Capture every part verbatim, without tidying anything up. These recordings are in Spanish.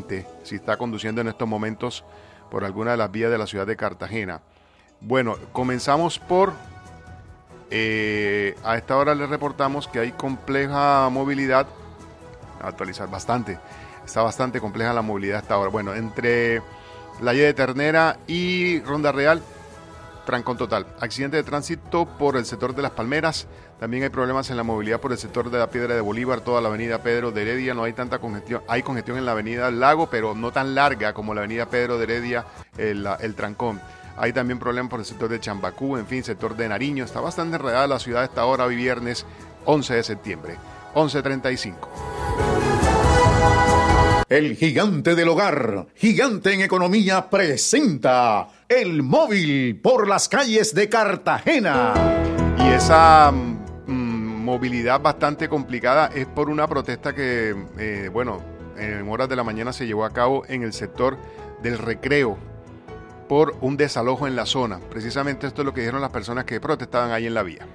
prudente si está conduciendo en estos momentos por alguna de las vías de la ciudad de Cartagena. Bueno, comenzamos por... Eh, a esta hora les reportamos que hay compleja movilidad. Actualizar bastante. Está bastante compleja la movilidad hasta ahora. Bueno, entre la Y de Ternera y Ronda Real, trancón total. Accidente de tránsito por el sector de Las Palmeras. También hay problemas en la movilidad por el sector de la Piedra de Bolívar, toda la avenida Pedro de Heredia. No hay tanta congestión. Hay congestión en la avenida Lago, pero no tan larga como la avenida Pedro de Heredia, el, el trancón. Hay también problemas por el sector de Chambacú, en fin, sector de Nariño. Está bastante enredada la ciudad a esta hora, hoy viernes once de septiembre, once treinta y cinco. El gigante del hogar, gigante en economía, presenta El Móvil por las calles de Cartagena. Y esa mm, movilidad bastante complicada es por una protesta que, eh, bueno, en horas de la mañana se llevó a cabo en el sector del Recreo por un desalojo en la zona. Precisamente esto es lo que dijeron las personas que protestaban ahí en la vía.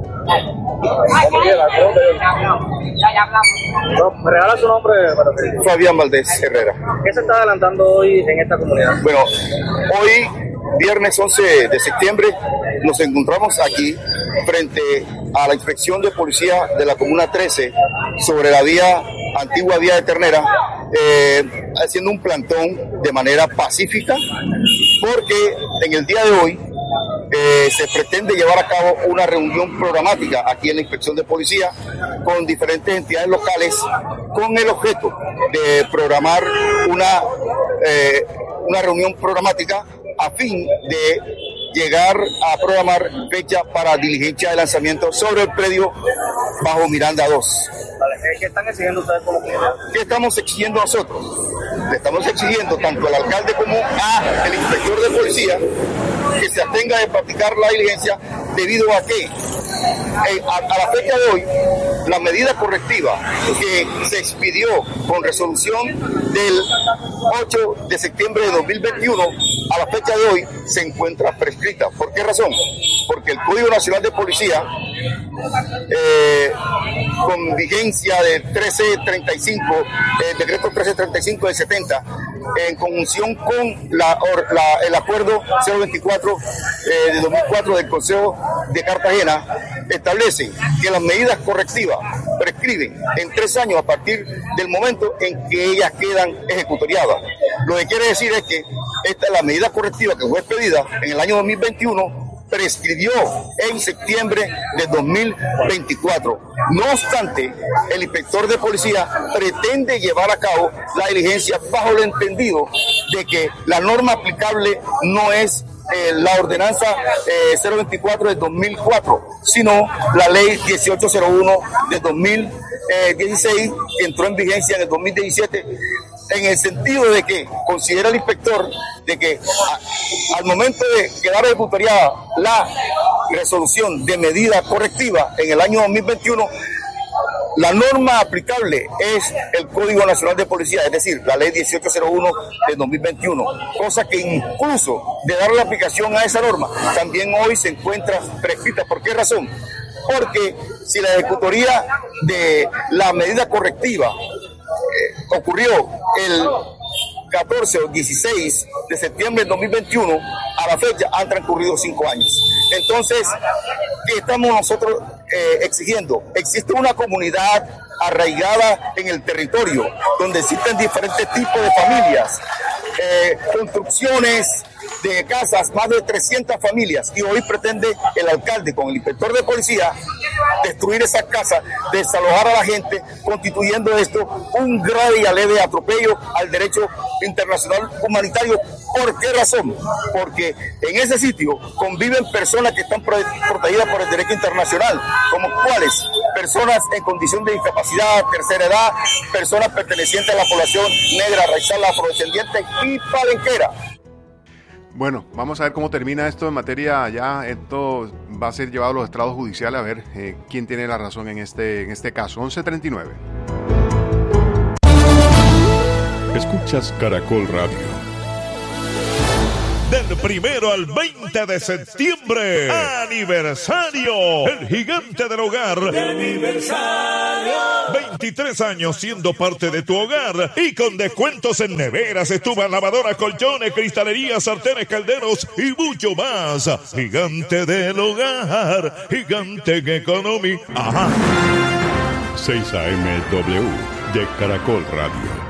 ¿Me regala su nombre? Fabián Valdés Herrera. ¿Qué se está adelantando hoy en esta comunidad? Bueno, hoy, viernes once de septiembre, nos encontramos aquí frente a la inspección de policía de la Comuna trece sobre la vía, antigua vía de Ternera, eh, haciendo un plantón de manera pacífica, porque en el día de hoy eh, se pretende llevar a cabo una reunión programática aquí en la inspección de policía con diferentes entidades locales con el objeto de programar una, eh, una reunión programática a fin de llegar a programar fecha para diligencia de lanzamiento sobre el predio bajo Miranda dos. ¿Qué están exigiendo ustedes como comunidad? ¿Qué estamos exigiendo nosotros? Le estamos exigiendo tanto al alcalde como al inspector de policía que se atenga de practicar la diligencia, debido a que eh, a, a la fecha de hoy la medida correctiva que se expidió con resolución del ocho de septiembre de dos mil veintiuno a la fecha de hoy se encuentra prescrita. ¿Por qué razón? Porque el Código Nacional de Policía, eh, con vigencia del trece treinta y cinco, el decreto trece treinta y cinco del setenta, en conjunción con la, la, el acuerdo cero veinticuatro eh, de dos mil cuatro del Consejo de Cartagena, establece que las medidas correctivas prescriben en tres años a partir del momento en que ellas quedan ejecutoriadas. Lo que quiere decir es que esta es la medida correctiva que fue expedida en el año dos mil veintiuno, prescribió en septiembre de dos mil veinticuatro. No obstante, el inspector de policía pretende llevar a cabo la diligencia bajo el entendido de que la norma aplicable no es eh, la ordenanza eh, cero veinticuatro de dos mil cuatro, sino la ley dieciocho cero uno de dos mil dieciséis, que entró en vigencia en el dos mil diecisiete, en el sentido de que considera el inspector de que a, al momento de quedar ejecutoriada la resolución de medida correctiva en el año dos mil veintiuno, la norma aplicable es el Código Nacional de Policía, es decir, la ley dieciocho cero uno de dos mil veintiuno, cosa que incluso de dar la aplicación a esa norma también hoy se encuentra prescrita. ¿Por qué razón? Porque si la ejecutoría de la medida correctiva eh, ocurrió el catorce o dieciséis de septiembre de dos mil veintiuno, a la fecha han transcurrido cinco años. Entonces, ¿qué estamos nosotros eh, exigiendo? Existe una comunidad arraigada en el territorio, donde existen diferentes tipos de familias, eh, construcciones de casas, más de trescientas familias, y hoy pretende el alcalde con el inspector de policía destruir esas casas, desalojar a la gente, constituyendo esto un grave y aleve atropello al derecho internacional humanitario. ¿Por qué razón? Porque en ese sitio conviven personas que están protegidas por el derecho internacional, como cuáles: personas en condición de discapacidad, tercera edad, personas pertenecientes a la población negra, raizal, afrodescendiente y palenquera. Bueno, vamos a ver cómo termina esto en materia. Ya esto va a ser llevado a los estrados judiciales, a ver eh, quién tiene la razón en este, en este caso. once treinta y nueve. Escuchas Caracol Radio. Del primero al veinte de septiembre. ¡Aniversario! El gigante del hogar. ¡Aniversario! veintitrés años siendo parte de tu hogar y con descuentos en neveras, estufas, lavadoras, colchones, cristalerías, sartenes, calderos y mucho más. Gigante del hogar. Gigante en economía. Ajá. seis A M W de Caracol Radio.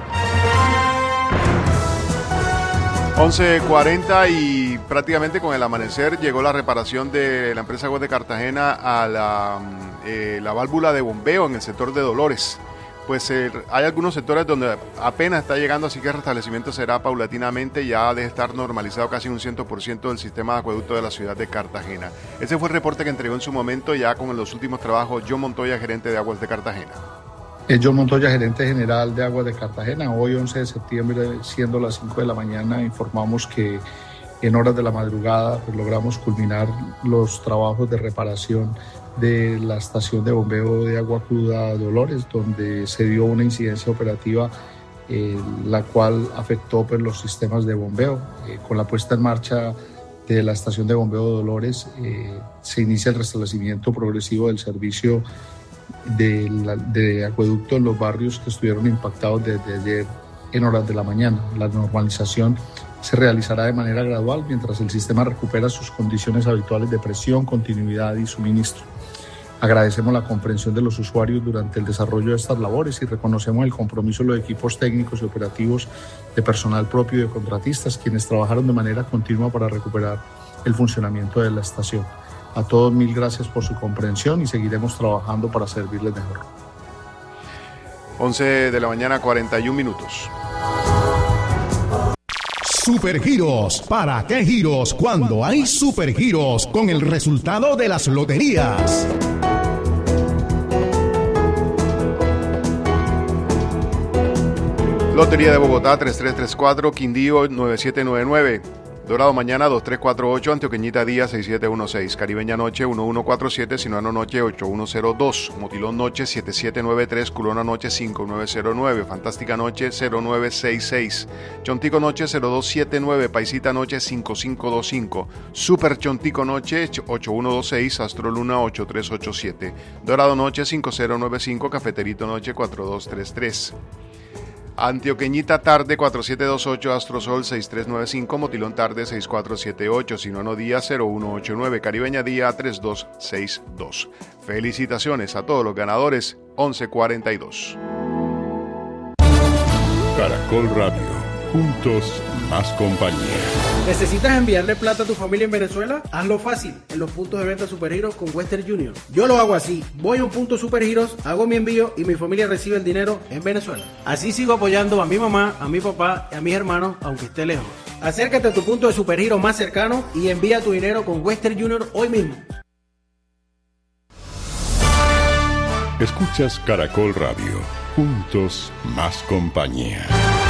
once cuarenta y prácticamente con el amanecer llegó la reparación de la empresa Agua de Cartagena a la, eh, la válvula de bombeo en el sector de Dolores. Pues eh, hay algunos sectores donde apenas está llegando, así que el restablecimiento será paulatinamente, ya de estar normalizado casi un cien por ciento del sistema de acueducto de la ciudad de Cartagena. Ese fue el reporte que entregó en su momento ya con los últimos trabajos John Montoya, gerente de Aguas de Cartagena. John Montoya, gerente general de Aguas de Cartagena. Hoy, once de septiembre, siendo las cinco de la mañana, informamos que en horas de la madrugada pues, logramos culminar los trabajos de reparación de la estación de bombeo de Agua Cruda Dolores, donde se dio una incidencia operativa eh, la cual afectó pues, los sistemas de bombeo. Eh, con la puesta en marcha de la estación de bombeo de Dolores eh, se inicia el restablecimiento progresivo del servicio de, la, de acueducto en los barrios que estuvieron impactados desde ayer en horas de la mañana. La normalización se realizará de manera gradual mientras el sistema recupera sus condiciones habituales de presión, continuidad y suministro. Agradecemos la comprensión de los usuarios durante el desarrollo de estas labores y reconocemos el compromiso de los equipos técnicos y operativos de personal propio y de contratistas, quienes trabajaron de manera continua para recuperar el funcionamiento de la estación. A todos mil gracias por su comprensión y seguiremos trabajando para servirles mejor. once de la mañana, cuarenta y un minutos. Supergiros. ¿Para qué giros cuando hay supergiros con el resultado de las loterías? Lotería de Bogotá tres tres tres cuatro, Quindío nueve siete nueve nueve, Dorado mañana dos tres cuatro ocho, Antioqueñita día seis siete uno seis, Caribeña noche uno uno cuatro siete, Sinuano noche ocho uno cero dos, Motilón noche siete siete nueve tres, Culona noche cinco nueve cero nueve, Fantástica noche cero nueve seis seis, Chontico noche cero dos siete nueve, Paisita noche cinco cinco dos cinco, Super Chontico noche ocho uno dos seis, Astro Luna ocho tres ocho siete, Dorado noche cinco cero nueve cinco, Cafeterito noche cuatro dos tres tres. Antioqueñita tarde cuatro siete dos ocho, Astrosol seis tres nueve cinco, Motilón tarde seis cuatro siete ocho, Sinuano día cero uno ocho nueve, Caribeña día tres dos seis dos. Felicitaciones a todos los ganadores. once cuarenta y dos. Caracol Radio, juntos más compañía. ¿Necesitas enviarle plata a tu familia en Venezuela? Hazlo fácil, en los puntos de venta Supergiros con Western Union. Yo lo hago así, voy a un punto Supergiros, hago mi envío y mi familia recibe el dinero en Venezuela. Así sigo apoyando a mi mamá, a mi papá y a mis hermanos, aunque esté lejos. Acércate a tu punto de Supergiros más cercano y envía tu dinero con Western Union hoy mismo. Escuchas Caracol Radio, juntos más compañía.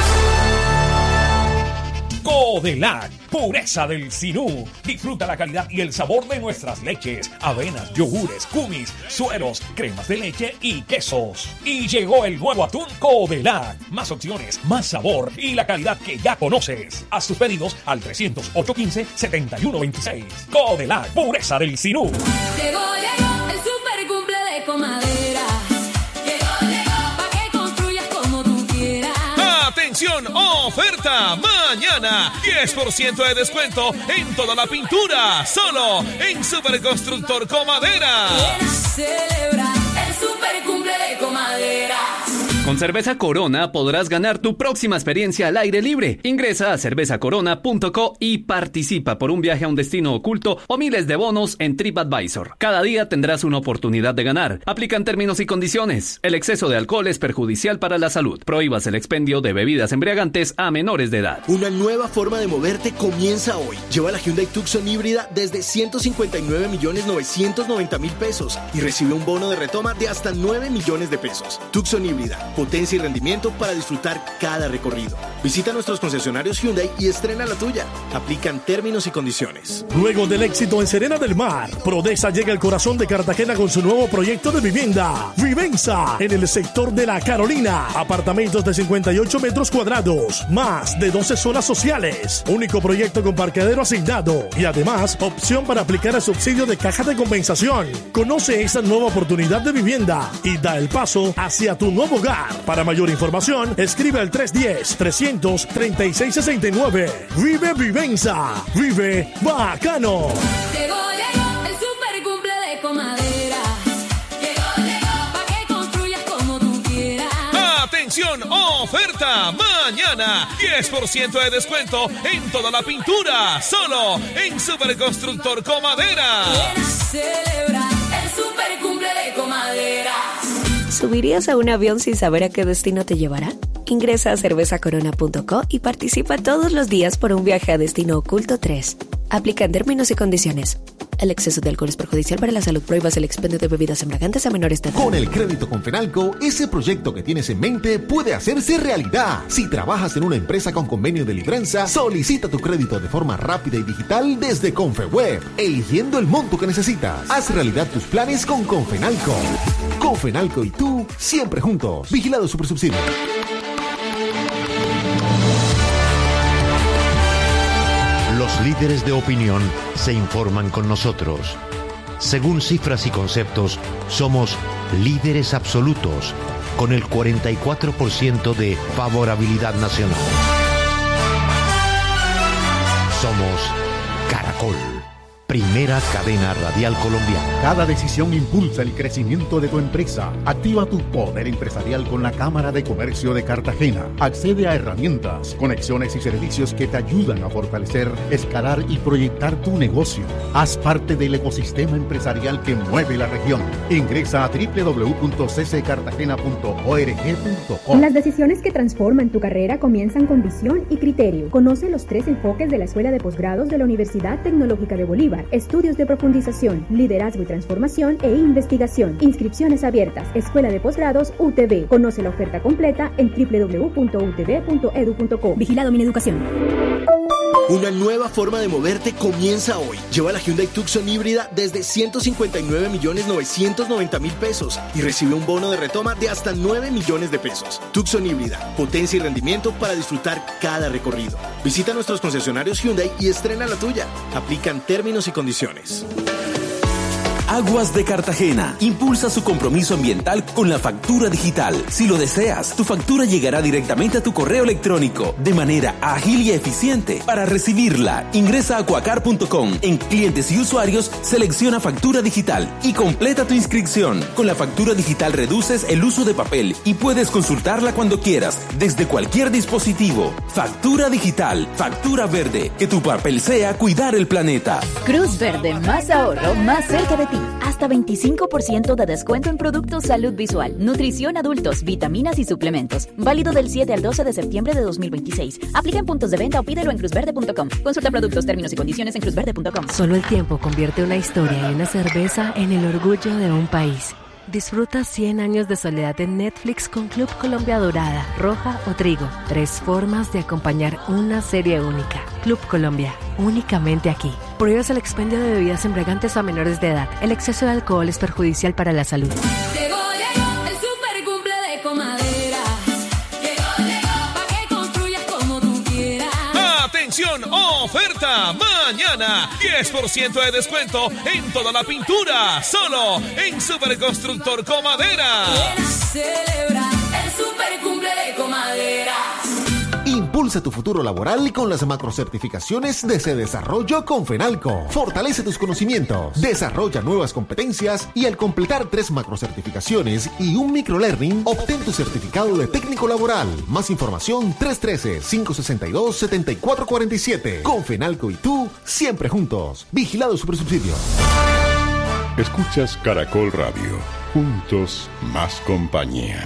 Codelac, pureza del Sinú. Disfruta la calidad y el sabor de nuestras leches, avenas, yogures, kumis, sueros, cremas de leche y quesos. Y llegó el nuevo atún Codelac. Más opciones, más sabor y la calidad que ya conoces. Haz tus pedidos al trescientos ocho quince, setenta y uno veintiséis. Codelac, pureza del Sinú. Llegó, llegó el super cumple de Comadera. ¡Atención! ¡Oferta! Mañana, diez por ciento de descuento en toda la pintura. Solo en Superconstructor Comadera. Celebra el super cumple de Comadera. Con Cerveza Corona podrás ganar tu próxima experiencia al aire libre. Ingresa a cerveza corona punto co y participa por un viaje a un destino oculto o miles de bonos en TripAdvisor. Cada día tendrás una oportunidad de ganar. Aplican términos y condiciones. El exceso de alcohol es perjudicial para la salud. Prohíbas el expendio de bebidas embriagantes a menores de edad. Una nueva forma de moverte comienza hoy. Lleva la Hyundai Tucson híbrida desde ciento cincuenta y nueve millones novecientos noventa mil pesos y recibe un bono de retoma de hasta nueve millones de pesos. Tucson híbrida. potencia y rendimiento para disfrutar cada recorrido. Visita nuestros concesionarios Hyundai y estrena la tuya. Aplican términos y condiciones. Luego del éxito en Serena del Mar, Prodesa llega al corazón de Cartagena con su nuevo proyecto de vivienda, Vivenza, en el sector de La Carolina. Apartamentos de cincuenta y ocho metros cuadrados, más de doce zonas sociales. Único proyecto con parqueadero asignado y además opción para aplicar el subsidio de caja de compensación. Conoce esa nueva oportunidad de vivienda y da el paso hacia tu nuevo hogar. Para mayor información, escribe al tres uno cero, tres tres seis, seis seis nueve. Vive Vivenza. Vive bacano. Llegó, llegó el super cumple de Comadera. Llegó, llegó pa' que construyas como tú quieras. ¡Atención! ¡Oferta! Mañana, diez por ciento de descuento en toda la pintura. Solo en Superconstructor Comadera. Ven a celebrar el super cumple de Comadera. ¿Subirías a un avión sin saber a qué destino te llevará? Ingresa a cerveza corona punto co y participa todos los días por un viaje a Destino Oculto tres. Aplican términos y condiciones. El exceso de alcohol es perjudicial para la salud. Prohíbas el expendio de bebidas embriagantes a menores de edad. Con el crédito Confenalco, ese proyecto que tienes en mente puede hacerse realidad. Si trabajas en una empresa con convenio de libranza, solicita tu crédito de forma rápida y digital desde Confeweb, eligiendo el monto que necesitas. Haz realidad tus planes con Confenalco. Confenalco y tú, siempre juntos. Vigilado Supersubsidio. Los líderes de opinión se informan con nosotros. Según cifras y conceptos, somos líderes absolutos, con el cuarenta y cuatro por ciento de favorabilidad nacional. Somos Caracol, primera cadena radial colombiana. Cada decisión impulsa el crecimiento de tu empresa. Activa tu poder empresarial con la Cámara de Comercio de Cartagena. Accede a herramientas, conexiones y servicios que te ayudan a fortalecer, escalar y proyectar tu negocio. Haz parte del ecosistema empresarial que mueve la región. Ingresa a doble u doble u doble u punto c c cartagena punto org punto co. Las decisiones que transforman tu carrera comienzan con visión y criterio. Conoce los tres enfoques de la Escuela de Posgrados de la Universidad Tecnológica de Bolívar. Estudios de profundización, liderazgo y transformación e investigación. Inscripciones abiertas. Escuela de Posgrados U T B. Conoce la oferta completa en doble u doble u doble u punto u t b punto edu punto co. Vigilado Mineducación. Una nueva forma de moverte comienza hoy. Lleva la Hyundai Tucson híbrida desde ciento cincuenta y nueve millones novecientos noventa mil pesos y recibe un bono de retoma de hasta nueve millones de pesos. Tucson híbrida, potencia y rendimiento para disfrutar cada recorrido. Visita nuestros concesionarios Hyundai y estrena la tuya. Aplican términos y condiciones. Aguas de Cartagena impulsa su compromiso ambiental con la factura digital. Si lo deseas, tu factura llegará directamente a tu correo electrónico de manera ágil y eficiente. Para recibirla, ingresa a acuacar punto com. En clientes y usuarios, selecciona factura digital y completa tu inscripción. Con la factura digital reduces el uso de papel y puedes consultarla cuando quieras, desde cualquier dispositivo. Factura digital, factura verde. Que tu papel sea cuidar el planeta. Cruz Verde, más ahorro, más cerca de ti. Hasta veinticinco por ciento de descuento en productos salud visual, nutrición adultos, vitaminas y suplementos. Válido del siete al doce de septiembre de dos mil veintiséis. Aplica en puntos de venta o pídelo en cruz verde punto com. Consulta productos, términos y condiciones en cruz verde punto com. Solo el tiempo convierte una historia y una cerveza en el orgullo de un país. Disfruta cien años de soledad en Netflix con Club Colombia Dorada, Roja o Trigo. Tres formas de acompañar una serie única. Club Colombia, únicamente aquí. Prohíbes el expendio de bebidas embriagantes a menores de edad. El exceso de alcohol es perjudicial para la salud. Llegó, llegó el super cumple de Comadera. Llegó, llegó pa' que construyas como tú quieras. ¡Atención! ¡Oferta! Mañana, diez por ciento de descuento en toda la pintura. Solo en Superconstructor Comadera. Ven a celebrar el super cumple de Comadera. Impulsa tu futuro laboral con las macrocertificaciones de Se Desarrollo Confenalco. Fortalece tus conocimientos, desarrolla nuevas competencias y al completar tres macrocertificaciones y un microlearning, obtén tu certificado de técnico laboral. Más información tres uno tres, cinco seis dos, siete cuatro cuatro siete. Confenalco y tú, siempre juntos. Vigilado Supersubsidio. Escuchas Caracol Radio. Juntos, más compañía.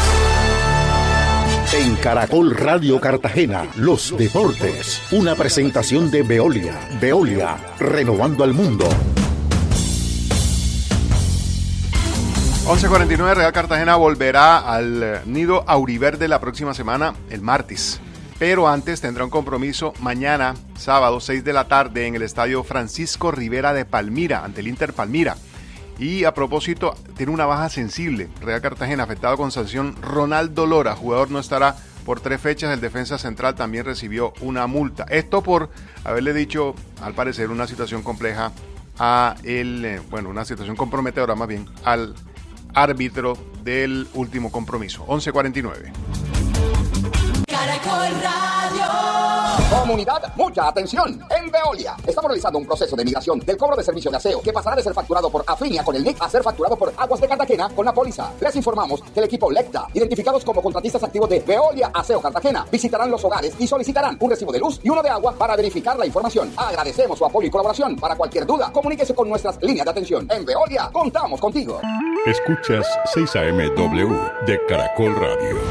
En Caracol Radio Cartagena, los deportes. Una presentación de Veolia. Veolia, renovando al mundo. once cuarenta y nueve, Real Cartagena volverá al nido auriverde la próxima semana, el martes. Pero antes tendrá un compromiso mañana, sábado, seis de la tarde, en el estadio Francisco Rivera de Palmira, ante el Inter Palmira. Y a propósito, tiene una baja sensible. Real Cartagena, afectado con sanción, Ronaldo Lora, jugador no estará por tres fechas. El defensa central también recibió una multa. Esto por haberle dicho, al parecer, una situación compleja a el, eh, bueno, una situación comprometedora más bien, al árbitro del último compromiso. once cuarenta y nueve. Caracol Radio. Comunidad, mucha atención. En Veolia estamos realizando un proceso de migración del cobro de servicio de aseo que pasará de ser facturado por Afrinia con el N I C a ser facturado por Aguas de Cartagena con la póliza. Les informamos que el equipo Lecta, identificados como contratistas activos de Veolia Aseo Cartagena, visitarán los hogares y solicitarán un recibo de luz y uno de agua para verificar la información. Agradecemos su apoyo y colaboración. Para cualquier duda, comuníquese con nuestras líneas de atención. En Veolia, contamos contigo. Escuchas seis A M W de Caracol Radio.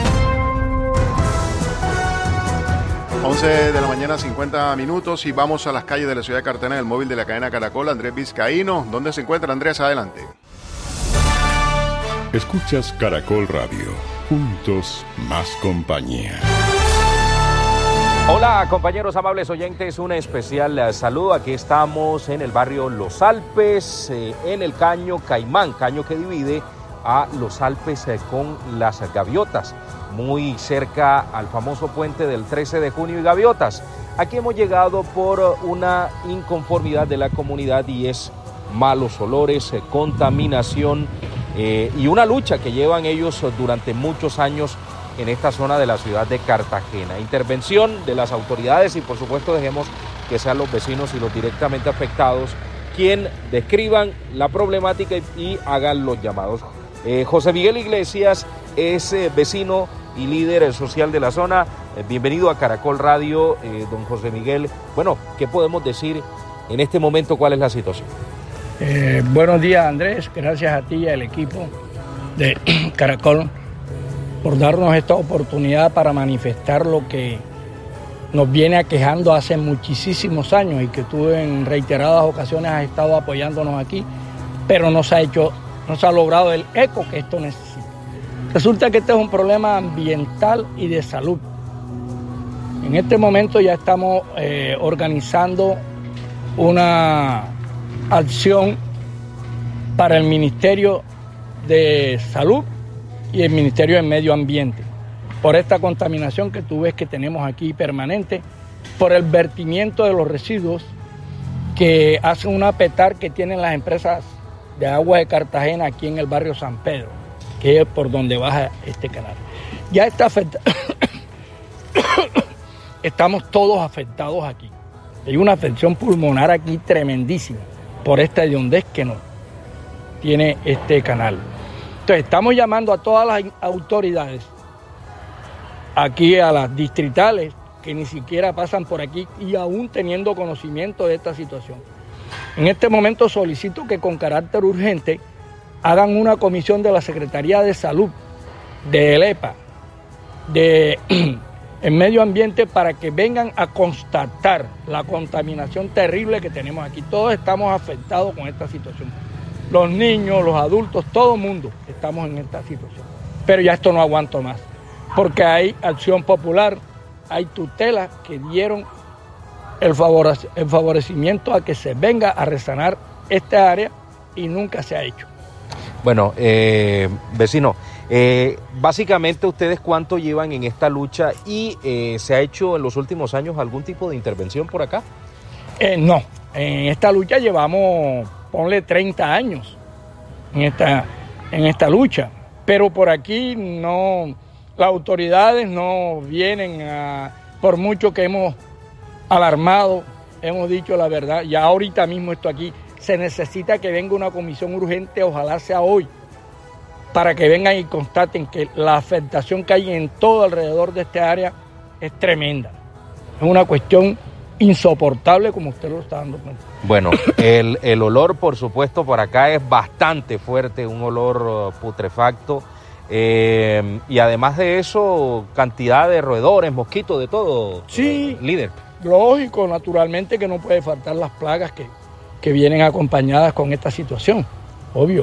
once de la mañana, cincuenta minutos, y vamos a las calles de la ciudad de Cartagena en el móvil de la cadena Caracol. Andrés Vizcaíno, ¿dónde se encuentra Andrés? Adelante. Escuchas Caracol Radio. Juntos, más compañía. Hola compañeros amables oyentes, un especial eh, saludo. Aquí estamos en el barrio Los Alpes, eh, en el Caño Caimán, caño que divide a Los Alpes eh, con las Gaviotas, muy cerca al famoso puente del trece de junio y Gaviotas. Aquí hemos llegado por una inconformidad de la comunidad y es malos olores, eh, contaminación eh, y una lucha que llevan ellos durante muchos años en esta zona de la ciudad de Cartagena. Intervención de las autoridades y por supuesto dejemos que sean los vecinos y los directamente afectados quien describan la problemática y, y hagan los llamados. Eh, José Miguel Iglesias es eh, vecino y líder social de la zona. Eh, bienvenido a Caracol Radio, eh, don José Miguel. Bueno, ¿qué podemos decir en este momento? ¿Cuál es la situación? Eh, buenos días, Andrés. Gracias a ti y al equipo de Caracol por darnos esta oportunidad para manifestar lo que nos viene aquejando hace muchísimos años y que tú en reiteradas ocasiones has estado apoyándonos aquí, pero no se ha hecho, no se ha logrado el eco que esto necesita. Resulta que este es un problema ambiental y de salud. En este momento ya estamos eh, organizando una acción para el Ministerio de Salud y el Ministerio de Medio Ambiente por esta contaminación que tú ves que tenemos aquí permanente, por el vertimiento de los residuos que hacen una petar que tienen las empresas de agua de Cartagena aquí en el barrio San Pedro, que es por donde baja este canal. Ya está afectado. Estamos todos afectados aquí. Hay una afección pulmonar aquí tremendísima por esta hediondez que no tiene este canal. Entonces estamos llamando a todas las autoridades, aquí a las distritales, que ni siquiera pasan por aquí y aún teniendo conocimiento de esta situación. En este momento solicito que con carácter urgente hagan una comisión de la Secretaría de Salud, de ELEPA, de el Medio Ambiente, para que vengan a constatar la contaminación terrible que tenemos aquí. Todos estamos afectados con esta situación. Los niños, los adultos, todo el mundo estamos en esta situación. Pero ya esto no aguanto más, porque hay acción popular, hay tutelas que dieron el, favore- el favorecimiento a que se venga a resanar esta área y nunca se ha hecho. Bueno, eh, vecino, eh, básicamente ustedes cuánto llevan en esta lucha y eh, ¿se ha hecho en los últimos años algún tipo de intervención por acá? Eh, no, en esta lucha llevamos, ponle treinta años en esta, en esta lucha, pero por aquí no, las autoridades no vienen a, por mucho que hemos alarmado, hemos dicho la verdad, ya ahorita mismo esto aquí, se necesita que venga una comisión urgente, ojalá sea hoy, para que vengan y constaten que la afectación que hay en todo alrededor de esta área es tremenda. Es una cuestión insoportable, como usted lo está dando cuenta. Bueno, el, el olor, por supuesto, por acá es bastante fuerte, un olor uh, putrefacto. Eh, y además de eso, cantidad de roedores, mosquitos, de todo. Sí, eh, líder. Lógico, naturalmente que no puede faltar las plagas que, que vienen acompañadas con esta situación, obvio.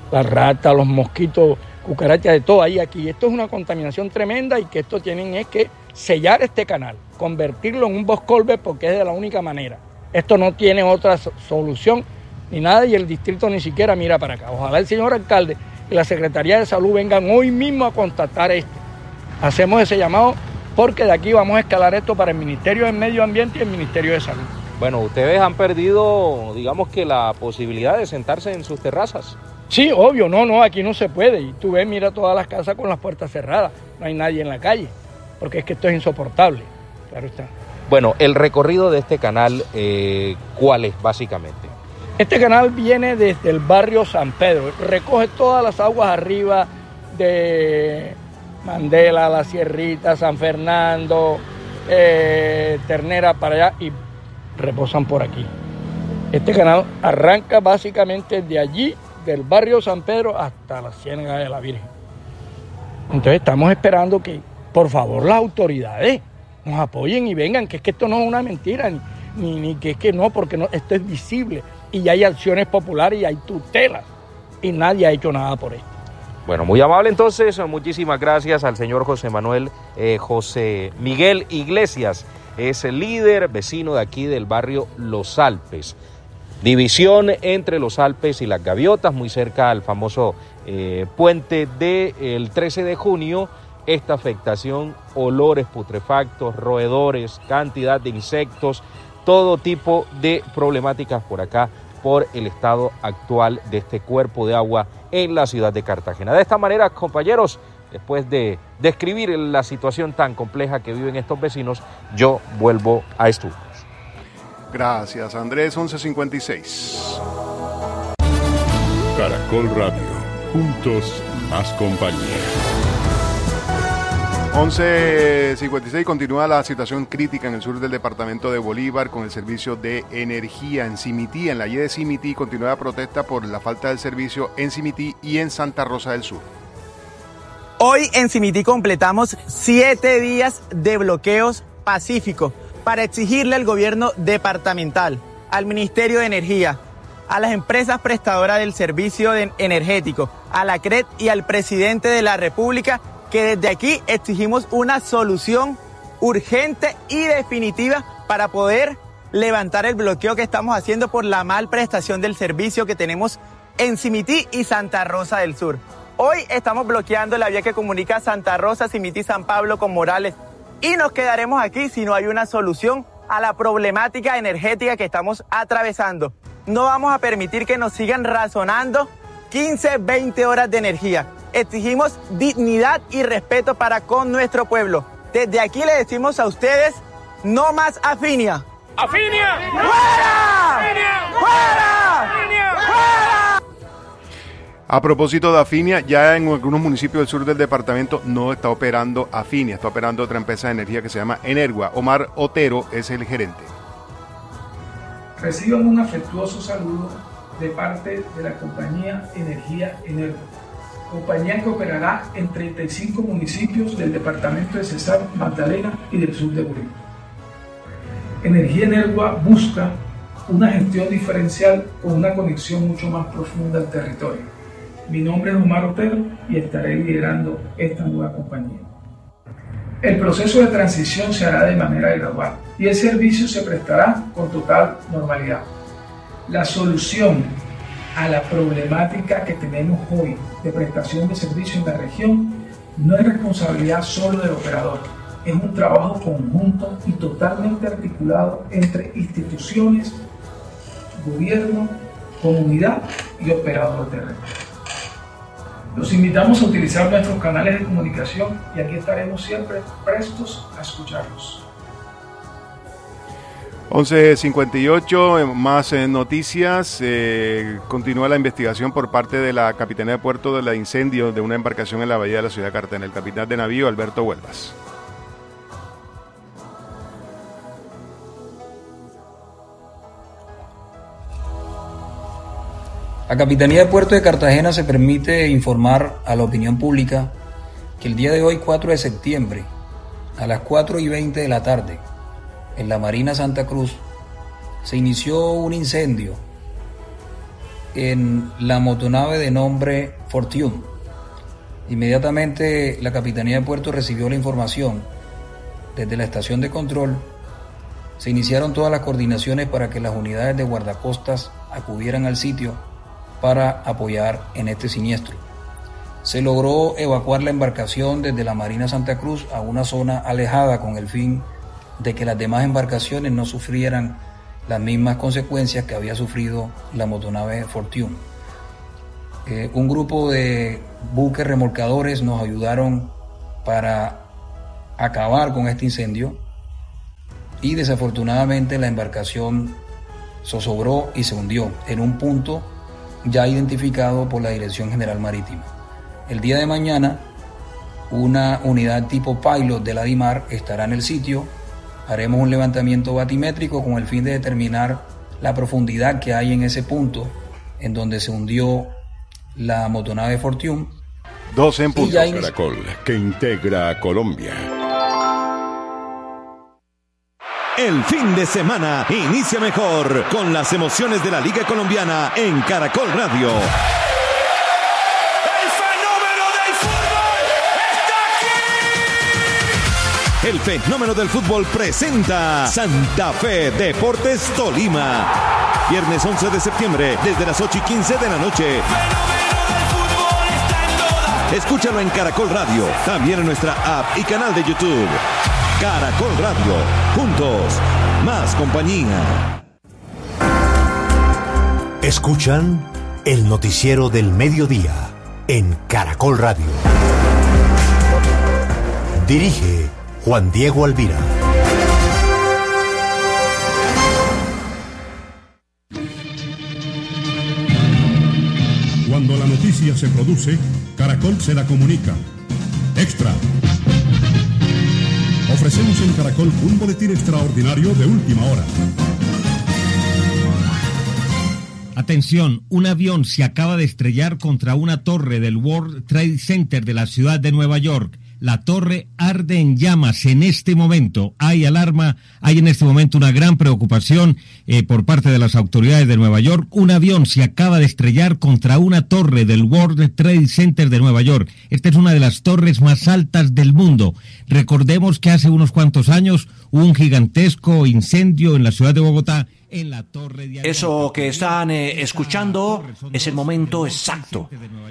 las ratas, los mosquitos, cucarachas, de todo ahí aquí. Esto es una contaminación tremenda y que esto tienen es que sellar este canal, convertirlo en un boscolve porque es de la única manera. Esto no tiene otra solución ni nada y el distrito ni siquiera mira para acá. Ojalá el señor alcalde y la Secretaría de Salud vengan hoy mismo a constatar esto. Hacemos ese llamado porque de aquí vamos a escalar esto para el Ministerio de Medio Ambiente y el Ministerio de Salud. Bueno, ustedes han perdido, digamos que la posibilidad de sentarse en sus terrazas. Sí, obvio, no, no, aquí no se puede. Y tú ves, mira todas las casas con las puertas cerradas, no hay nadie en la calle, porque es que esto es insoportable, claro está. Bueno, el recorrido de este canal, eh, ¿cuál es básicamente? Este canal viene desde el barrio San Pedro, recoge todas las aguas arriba de Mandela, La Sierrita, San Fernando, eh, Ternera para allá y reposan por aquí. Este canal arranca básicamente de allí, del barrio San Pedro hasta la Ciénaga de la Virgen. Entonces estamos esperando que, por favor, las autoridades nos apoyen y vengan, que es que esto no es una mentira, ni, ni, ni que es que no, porque no, esto es visible y hay acciones populares y hay tutelas y nadie ha hecho nada por esto. Bueno, muy amable entonces, muchísimas gracias al señor José Manuel, eh, José Miguel Iglesias, es el líder vecino de aquí del barrio Los Alpes. División entre Los Alpes y Las Gaviotas, muy cerca al famoso eh, puente del trece de junio. Esta afectación, olores putrefactos, roedores, cantidad de insectos, todo tipo de problemáticas por acá, por el estado actual de este cuerpo de agua en la ciudad de Cartagena. De esta manera, compañeros, después de describir la situación tan compleja que viven estos vecinos, yo vuelvo a estudios. Gracias, Andrés. once cincuenta y seis. Caracol Radio. Juntos, más compañía. once cincuenta y seis, continúa la situación crítica en el sur del departamento de Bolívar con el servicio de energía en Cimití. En la Y de Cimití continúa la protesta por la falta del servicio en Cimití y en Santa Rosa del Sur. Hoy en Cimití completamos siete días de bloqueos pacíficos para exigirle al gobierno departamental, al Ministerio de Energía, a las empresas prestadoras del servicio de energético, a la C R E T y al presidente de la República que desde aquí exigimos una solución urgente y definitiva para poder levantar el bloqueo que estamos haciendo por la mal prestación del servicio que tenemos en Cimití y Santa Rosa del Sur. Hoy estamos bloqueando la vía que comunica Santa Rosa, Cimití, San Pablo con Morales y nos quedaremos aquí si no hay una solución a la problemática energética que estamos atravesando. No vamos a permitir que nos sigan razonando quince, veinte horas de energía. Exigimos dignidad y respeto para con nuestro pueblo. Desde aquí le decimos a ustedes, no más Afinia. ¡Afinia! ¡Fuera! ¡Afinia! ¡Fuera! ¡Afinia! ¡Fuera! A propósito de Afinia, ya en algunos municipios del sur del departamento no está operando Afinia, está operando otra empresa de energía que se llama Energua. Omar Otero es el gerente. Reciban un afectuoso saludo de parte de la compañía Energía Energua, compañía que operará en treinta y cinco municipios del departamento de Cesar, Magdalena y del sur de Bolívar. Energía Energua busca una gestión diferencial con una conexión mucho más profunda al territorio. Mi nombre es Omar Otero y estaré liderando esta nueva compañía. El proceso de transición se hará de manera gradual y el servicio se prestará con total normalidad. La solución a la problemática que tenemos hoy de prestación de servicio en la región no es responsabilidad solo del operador, es un trabajo conjunto y totalmente articulado entre instituciones, gobierno, comunidad y operador de red. Los invitamos a utilizar nuestros canales de comunicación y aquí estaremos siempre prestos a escucharlos. once cincuenta y ocho, más eh, noticias. Eh, continúa la investigación por parte de la Capitanía de Puerto del incendio de una embarcación en la bahía de la ciudad de Cartagena. El capitán de navío, Alberto Huelvas. La Capitanía de Puerto de Cartagena se permite informar a la opinión pública que el día de hoy, cuatro de septiembre, a las cuatro y veinte de la tarde, en la Marina Santa Cruz, se inició un incendio en la motonave de nombre Fortune. Inmediatamente la Capitanía de Puerto recibió la información desde la estación de control. Se iniciaron todas las coordinaciones para que las unidades de guardacostas acudieran al sitio para apoyar en este siniestro. Se logró evacuar la embarcación desde la Marina Santa Cruz a una zona alejada con el fin de que las demás embarcaciones no sufrieran las mismas consecuencias que había sufrido la motonave Fortune. Eh, un grupo de buques remolcadores nos ayudaron para acabar con este incendio y desafortunadamente la embarcación zozobró y se hundió en un punto ya identificado por la Dirección General Marítima. El día de mañana una unidad tipo pilot de la DIMAR estará en el sitio. Haremos un levantamiento batimétrico con el fin de determinar la profundidad que hay en ese punto en donde se hundió la motonave Fortune. doce en punto. Inici- Caracol, que integra a Colombia. El fin de semana inicia mejor con las emociones de la Liga Colombiana en Caracol Radio. El fenómeno del fútbol presenta Santa Fe Deportes Tolima. Viernes once de septiembre, desde las ocho y quince de la noche. Escúchalo en Caracol Radio, también en nuestra app y canal de YouTube. Caracol Radio, juntos, más compañía. Escuchan el noticiero del mediodía en Caracol Radio. Dirige Juan Diego Alvira. Cuando la noticia se produce, Caracol se la comunica. Extra. Ofrecemos en Caracol un boletín extraordinario de última hora. Atención, un avión se acaba de estrellar contra una torre del World Trade Center de la ciudad de Nueva York. La torre arde en llamas en este momento. Hay alarma, hay en este momento una gran preocupación eh, por parte de las autoridades de Nueva York. Un avión se acaba de estrellar contra una torre del World Trade Center de Nueva York. Esta es una de las torres más altas del mundo. Recordemos que hace unos cuantos años hubo un gigantesco incendio en la ciudad de Bogotá. En la torre de Eso que están eh, escuchando es el momento exacto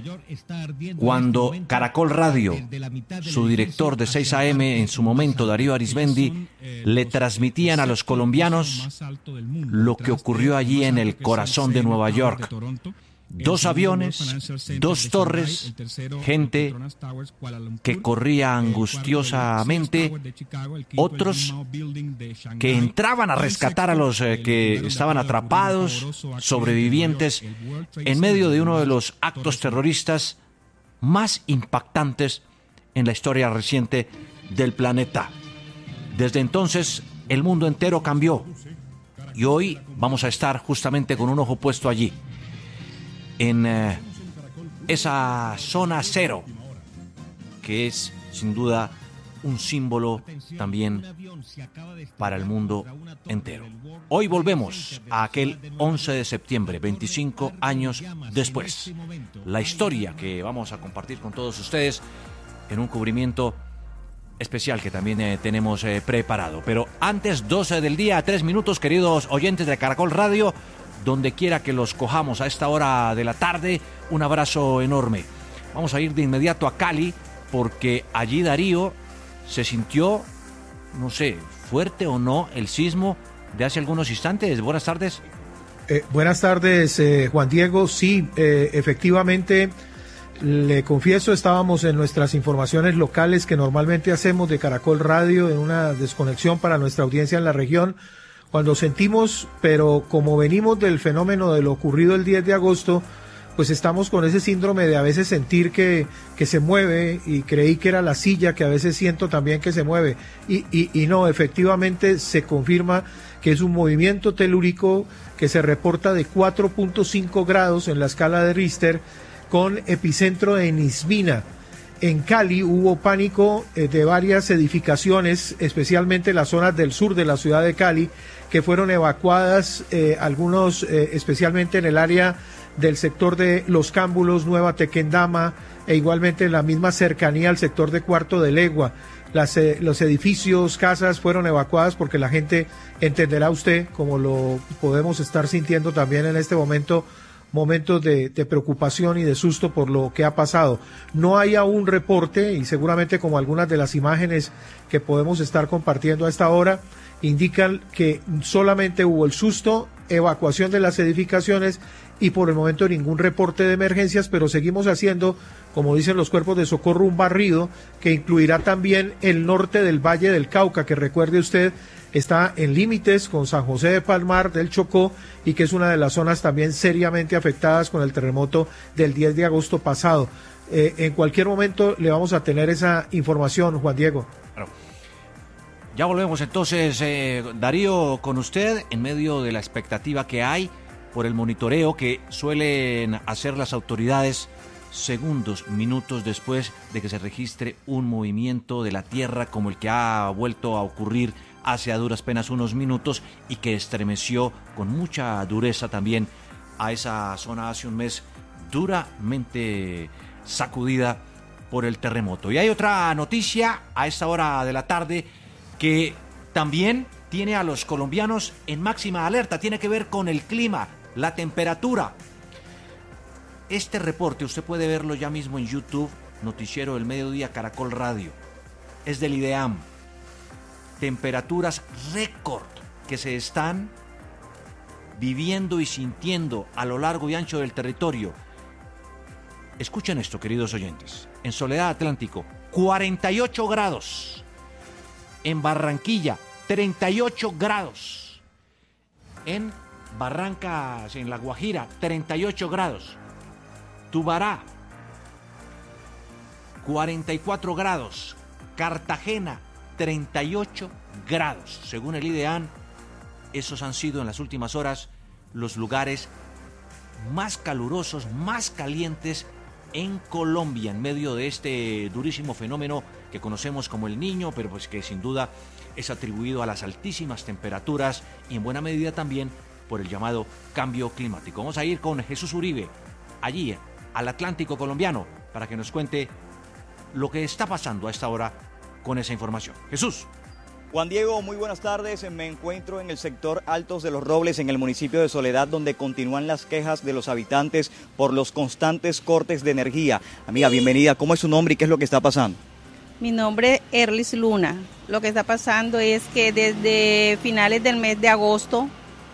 cuando Caracol Radio, su director de seis a eme en su momento, Darío Arizmendi, le transmitían a los colombianos lo que ocurrió allí en el corazón de Nueva York. Dos aviones, dos torres, gente que corría angustiosamente, otros que entraban a rescatar a los eh, que estaban atrapados, sobrevivientes, en medio de uno de los actos terroristas más impactantes en la historia reciente del planeta. Desde entonces, el mundo entero cambió y hoy vamos a estar justamente con un ojo puesto allí, en eh, esa zona cero, que es sin duda un símbolo también para el mundo entero. Hoy volvemos a aquel once de septiembre, veinticinco años después. La historia que vamos a compartir con todos ustedes en un cubrimiento especial que también eh, tenemos eh, preparado. Pero antes, doce del día, tres minutos, queridos oyentes de Caracol Radio, donde quiera que los cojamos a esta hora de la tarde, un abrazo enorme. Vamos a ir de inmediato a Cali, porque allí Darío se sintió, no sé, fuerte o no, el sismo de hace algunos instantes. Buenas tardes. Eh, buenas tardes, eh, Juan Diego. Sí, eh, efectivamente, le confieso, estábamos en nuestras informaciones locales que normalmente hacemos de Caracol Radio, en una desconexión para nuestra audiencia en la región, cuando sentimos, pero como venimos del fenómeno de lo ocurrido el diez de agosto, pues estamos con ese síndrome de a veces sentir que, que se mueve, y creí que era la silla, que a veces siento también que se mueve, y, y, y no, efectivamente se confirma que es un movimiento telúrico que se reporta de cuatro punto cinco grados en la escala de Richter, con epicentro en Ismina. En Cali hubo pánico eh, de varias edificaciones, especialmente las zonas del sur de la ciudad de Cali, que fueron evacuadas, eh, algunos eh, especialmente en el área del sector de Los Cámbulos, Nueva Tequendama, e igualmente la misma cercanía al sector de Cuarto de Legua. Las, eh, los edificios, casas fueron evacuadas porque la gente, entenderá usted, como lo podemos estar sintiendo también en este momento, momentos de, de preocupación y de susto por lo que ha pasado. No hay aún reporte, y seguramente como algunas de las imágenes que podemos estar compartiendo a esta hora indican que solamente hubo el susto, evacuación de las edificaciones y por el momento ningún reporte de emergencias, pero seguimos haciendo, como dicen los cuerpos de socorro, un barrido que incluirá también el norte del Valle del Cauca, que recuerde usted está en límites con San José de Palmar del Chocó y que es una de las zonas también seriamente afectadas con el terremoto del diez de agosto pasado. Eh, en cualquier momento le vamos a tener esa información, Juan Diego. Claro. Ya volvemos entonces, eh, Darío, con usted en medio de la expectativa que hay por el monitoreo que suelen hacer las autoridades segundos, minutos después de que se registre un movimiento de la tierra como el que ha vuelto a ocurrir hace a duras penas unos minutos y que estremeció con mucha dureza también a esa zona hace un mes duramente sacudida por el terremoto. Y hay otra noticia a esta hora de la tarde que también tiene a los colombianos en máxima alerta, tiene que ver con el clima, la temperatura. Este reporte usted puede verlo ya mismo en YouTube, Noticiero del Mediodía Caracol Radio, es del IDEAM. Temperaturas récord que se están viviendo y sintiendo a lo largo y ancho del territorio. Escuchen esto, queridos oyentes. En Soledad Atlántico, cuarenta y ocho grados. En Barranquilla, treinta y ocho grados. En Barrancas, en La Guajira, treinta y ocho grados. Tubará, cuarenta y cuatro grados. Cartagena, treinta y ocho grados. Según el IDEAM, esos han sido en las últimas horas los lugares más calurosos, más calientes en Colombia, en medio de este durísimo fenómeno que conocemos como el Niño, pero pues que sin duda es atribuido a las altísimas temperaturas y en buena medida también por el llamado cambio climático. Vamos a ir con Jesús Uribe, allí al Atlántico colombiano, para que nos cuente lo que está pasando a esta hora con esa información. Jesús. Juan Diego, muy buenas tardes. Me encuentro en el sector Altos de los Robles, en el municipio de Soledad, donde continúan las quejas de los habitantes por los constantes cortes de energía. Amiga, bienvenida. ¿Cómo es su nombre y qué es lo que está pasando? Mi nombre es Erlis Luna. Lo que está pasando es que desde finales del mes de agosto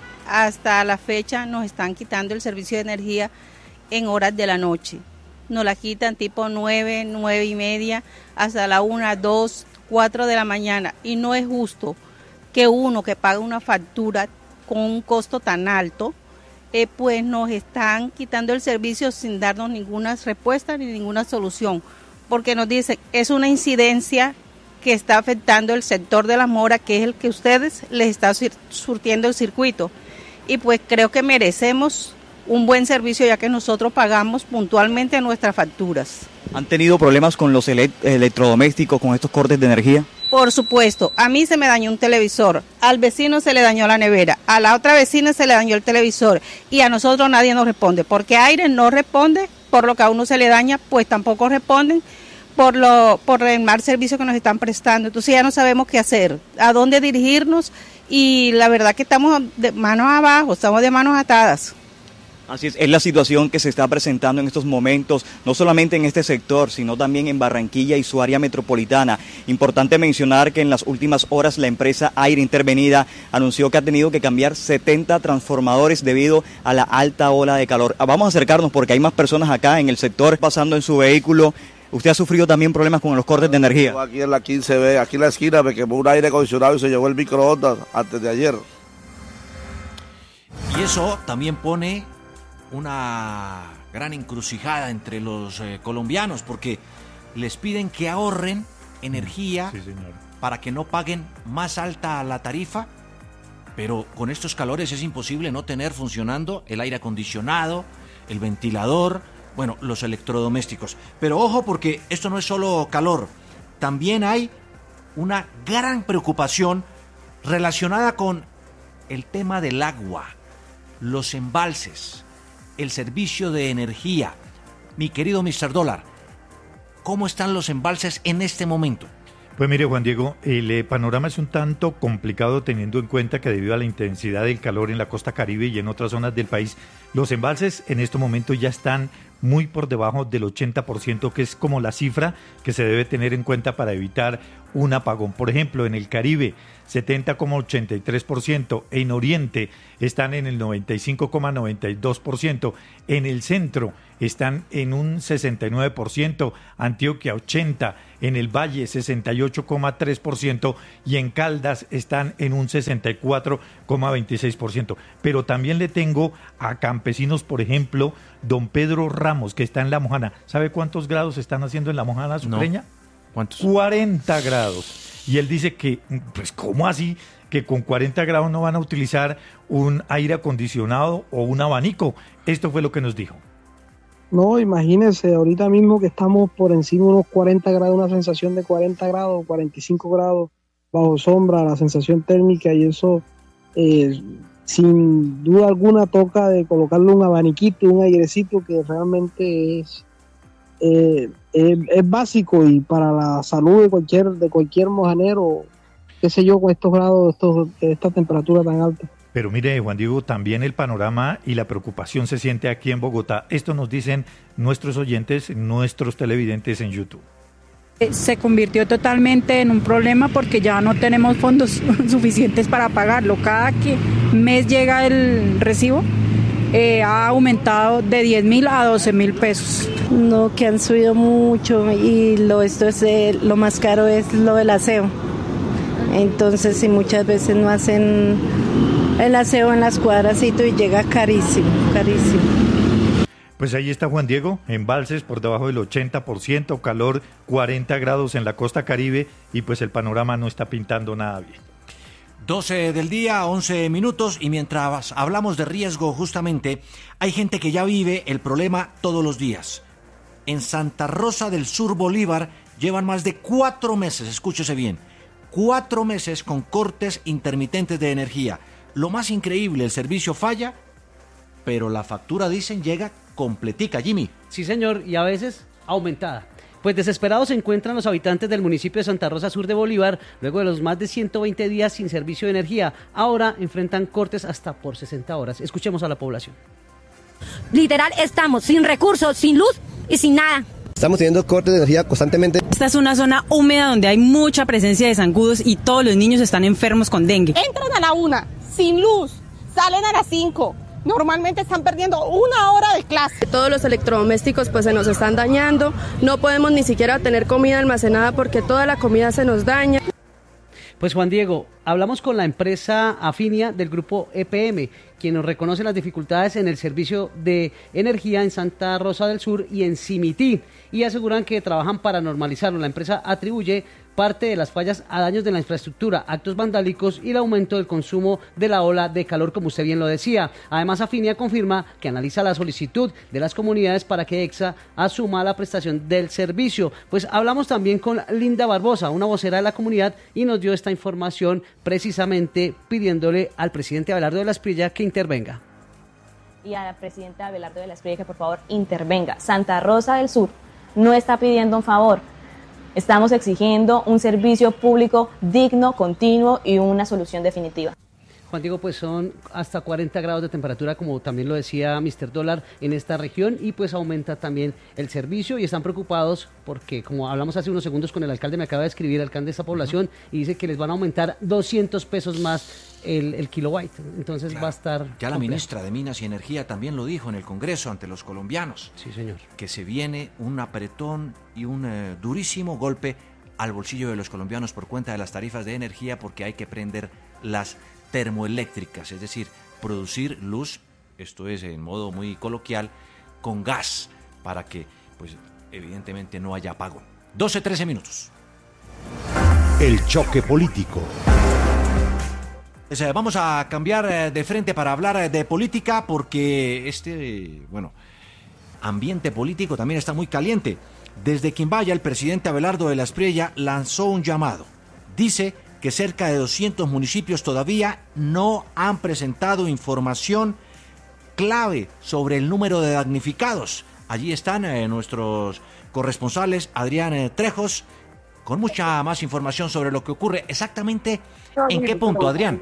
hasta la fecha nos están quitando el servicio de energía en horas de la noche. Nos la quitan tipo nueve, nueve y media, hasta la una, dos, cuatro de la mañana. Y no es justo que uno que paga una factura con un costo tan alto, eh, pues nos están quitando el servicio sin darnos ninguna respuesta ni ninguna solución. Porque nos dicen, es una incidencia que está afectando el sector de La Mora, que es el que ustedes les está surtiendo el circuito. Y pues creo que merecemos un buen servicio, ya que nosotros pagamos puntualmente nuestras facturas. ¿Han tenido problemas con los ele- electrodomésticos, con estos cortes de energía? Por supuesto, a mí se me dañó un televisor, al vecino se le dañó la nevera, a la otra vecina se le dañó el televisor y a nosotros nadie nos responde, porque Aire no responde, por lo que a uno se le daña, pues tampoco responden por lo por el mal servicio que nos están prestando. Entonces ya no sabemos qué hacer, a dónde dirigirnos y la verdad que estamos de manos abajo, estamos de manos atadas. Así es, es la situación que se está presentando en estos momentos, no solamente en este sector, sino también en Barranquilla y su área metropolitana. Importante mencionar que en las últimas horas la empresa Aire Intervenida anunció que ha tenido que cambiar setenta transformadores debido a la alta ola de calor. Vamos a acercarnos porque hay más personas acá en el sector pasando en su vehículo. ¿Usted ha sufrido también problemas con los cortes de energía? Aquí en la quince B, aquí en la esquina me quemó un aire acondicionado y se llevó el microondas antes de ayer. Y eso también pone una gran encrucijada entre los eh, colombianos, porque les piden que ahorren energía, sí, señor, para que no paguen más alta la tarifa, pero con estos calores es imposible no tener funcionando el aire acondicionado, el ventilador, bueno, los electrodomésticos. Pero ojo, porque esto no es solo calor, también hay una gran preocupación relacionada con el tema del agua, los embalses. el servicio de energía. Mi querido mister Dólar, ¿cómo están los embalses en este momento? Pues mire, Juan Diego, el eh, panorama es un tanto complicado teniendo en cuenta que debido a la intensidad del calor en la costa Caribe y en otras zonas del país, los embalses en este momento ya están muy por debajo del ochenta por ciento, que es como la cifra que se debe tener en cuenta para evitar un apagón. Por ejemplo, en el Caribe, setenta coma ochenta y tres por ciento, en Oriente están en el noventa y cinco coma noventa y dos por ciento, en el centro están en un sesenta y nueve por ciento, Antioquia ochenta por ciento, en el Valle sesenta y ocho coma tres por ciento y en Caldas están en un sesenta y cuatro coma veintiséis por ciento. Pero también le tengo a campesinos, por ejemplo, don Pedro Ramos, que está en La Mojana. ¿Sabe cuántos grados están haciendo en La Mojana Sucreña? No. ¿Cuántos? cuarenta grados. Y él dice que, pues, ¿cómo así? Que con cuarenta grados no van a utilizar un aire acondicionado o un abanico. Esto fue lo que nos dijo. No, imagínense, ahorita mismo que estamos por encima de unos cuarenta grados, una sensación de cuarenta grados, cuarenta y cinco grados bajo sombra, la sensación térmica, y eso eh, sin duda alguna toca de colocarle un abaniquito, un airecito que realmente es, eh, es, es básico y para la salud de cualquier, de cualquier mojanero, qué sé yo, con estos grados, estos, esta temperatura tan alta. Pero mire, Juan Diego, también el panorama y la preocupación se siente aquí en Bogotá. Esto nos dicen nuestros oyentes, nuestros televidentes en YouTube. Se convirtió totalmente en un problema porque ya no tenemos fondos suficientes para pagarlo. Cada que mes llega el recibo, eh, ha aumentado de diez mil a doce mil pesos. No, que han subido mucho y lo, esto es, eh, lo más caro es lo del aseo. Entonces, si muchas veces no hacen el aseo en las cuadras y llega carísimo, carísimo. Pues ahí está Juan Diego, embalses por debajo del ochenta por ciento, calor cuarenta grados en la costa Caribe y pues el panorama no está pintando nada bien. doce del día, once minutos, y mientras hablamos de riesgo justamente, hay gente que ya vive el problema todos los días. En Santa Rosa del Sur, Bolívar, llevan más de cuatro meses, escúchese bien, cuatro meses con cortes intermitentes de energía. Lo más increíble, el servicio falla, pero la factura, dicen, llega completica. Jimmy. Sí, señor, y a veces aumentada. Pues desesperados se encuentran los habitantes del municipio de Santa Rosa Sur de Bolívar, luego de los más de ciento veinte días sin servicio de energía. Ahora enfrentan cortes hasta por sesenta horas. Escuchemos a la población. Literal, estamos sin recursos, sin luz y sin nada. Estamos teniendo cortes de energía constantemente. Esta es una zona húmeda donde hay mucha presencia de zancudos y todos los niños están enfermos con dengue. Entran a la una, sin luz, salen a las cinco. Normalmente están perdiendo una hora de clase. Todos los electrodomésticos pues se nos están dañando. No podemos ni siquiera tener comida almacenada porque toda la comida se nos daña. Pues Juan Diego, hablamos con la empresa Afinia del grupo E P M, quien nos reconoce las dificultades en el servicio de energía en Santa Rosa del Sur y en Simití, y aseguran que trabajan para normalizarlo. La empresa atribuye parte de las fallas a daños de la infraestructura, actos vandálicos y el aumento del consumo de la ola de calor, como usted bien lo decía. Además, Afinia confirma que analiza la solicitud de las comunidades para que EXA asuma la prestación del servicio. Pues hablamos también con Linda Barbosa, una vocera de la comunidad, y nos dio esta información precisamente pidiéndole al presidente Abelardo de la Espriella que intervenga. Y a la presidenta Abelardo de la Espriella que por favor intervenga. Santa Rosa del Sur no está pidiendo un favor. Estamos exigiendo un servicio público digno, continuo y una solución definitiva. Juan Diego, pues son hasta cuarenta grados de temperatura, como también lo decía mister Dólar, en esta región, y pues aumenta también el servicio, y están preocupados porque, como hablamos hace unos segundos con el alcalde, me acaba de escribir el alcalde de esta población, y dice que les van a aumentar doscientos pesos más el, el kilowatt, entonces claro, va a estar... Ya la complejo. Ministra de Minas y Energía también lo dijo en el Congreso ante los colombianos. Sí, señor. Que se viene un apretón y un eh, durísimo golpe al bolsillo de los colombianos por cuenta de las tarifas de energía, porque hay que prender las termoeléctricas, es decir, producir luz, esto es en modo muy coloquial, con gas, para que, pues, evidentemente no haya apagón. doce, trece minutos. El choque político. O sea, vamos a cambiar de frente para hablar de política, porque este, bueno, ambiente político también está muy caliente. Desde Quimbaya, el presidente Abelardo de la Espriella lanzó un llamado. Dice que cerca de doscientos municipios todavía no han presentado información clave sobre el número de damnificados. Allí están eh, nuestros corresponsales, Adrián eh, Trejos, con mucha más información sobre lo que ocurre. Exactamente, ¿en qué punto, Adrián?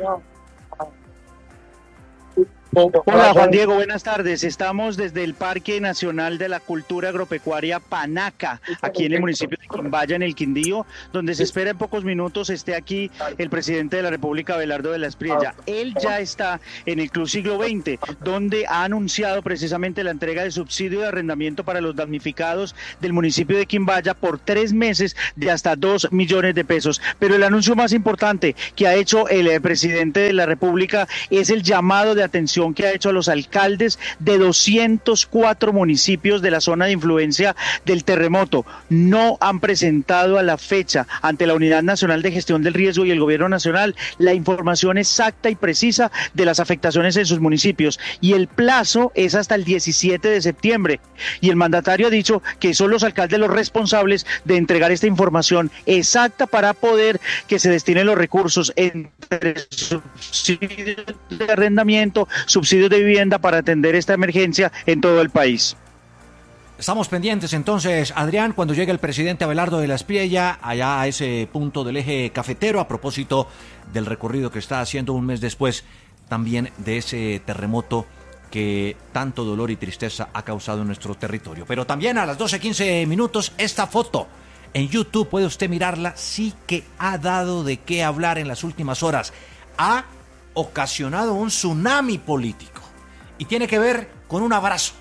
Hola Juan Diego, buenas tardes. Estamos desde el Parque Nacional de la Cultura Agropecuaria Panaca, aquí en el municipio de Quimbaya, en el Quindío, donde se espera en pocos minutos esté aquí el presidente de la República, Abelardo de la Espriella. Él ya está en el Club Siglo veinte, donde ha anunciado precisamente la entrega de subsidio de arrendamiento para los damnificados del municipio de Quimbaya por tres meses de hasta dos millones de pesos. Pero el anuncio más importante que ha hecho el eh, presidente de la República es el llamado de atención que ha hecho a los alcaldes de doscientos cuatro municipios de la zona de influencia del terremoto. No han presentado a la fecha ante la Unidad Nacional de Gestión del Riesgo y el Gobierno Nacional la información exacta y precisa de las afectaciones en sus municipios, y el plazo es hasta el diecisiete de septiembre, y el mandatario ha dicho que son los alcaldes los responsables de entregar esta información exacta para poder que se destinen los recursos entre subsidios de arrendamiento, subsidios de vivienda para atender esta emergencia en todo el país. Estamos pendientes entonces, Adrián, cuando llegue el presidente Abelardo de la Espriella allá a ese punto del eje cafetero, a propósito del recorrido que está haciendo un mes después también de ese terremoto que tanto dolor y tristeza ha causado en nuestro territorio. Pero también a las doce quince minutos, esta foto en YouTube, puede usted mirarla, sí que ha dado de qué hablar en las últimas horas. Ha ocasionado un tsunami político y tiene que ver con un abrazo.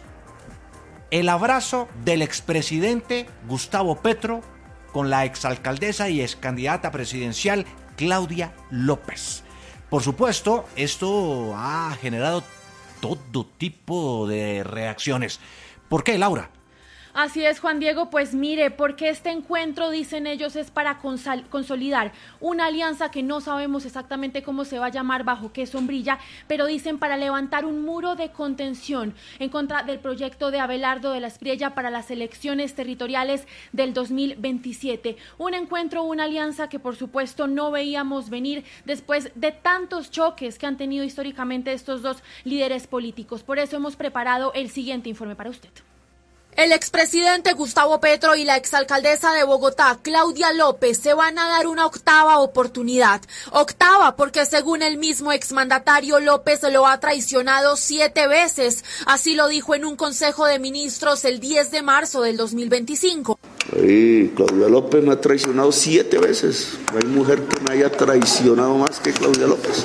El abrazo del expresidente Gustavo Petro con la exalcaldesa y excandidata presidencial Claudia López. Por supuesto, esto ha generado todo tipo de reacciones. ¿Por qué, Laura? Así es, Juan Diego, pues mire, porque este encuentro, dicen ellos, es para consolidar una alianza que no sabemos exactamente cómo se va a llamar, bajo qué sombrilla, pero dicen para levantar un muro de contención en contra del proyecto de Abelardo de la Espriella para las elecciones territoriales del dos mil veintisiete. Un encuentro, una alianza que por supuesto no veíamos venir después de tantos choques que han tenido históricamente estos dos líderes políticos. Por eso hemos preparado el siguiente informe para usted. El expresidente Gustavo Petro y la exalcaldesa de Bogotá, Claudia López, se van a dar una octava oportunidad. Octava porque, según el mismo exmandatario, López lo ha traicionado siete veces. Así lo dijo en un consejo de ministros el diez de marzo del dos mil veinticinco. Ay, Claudia López me ha traicionado siete veces. No hay mujer que me haya traicionado más que Claudia López.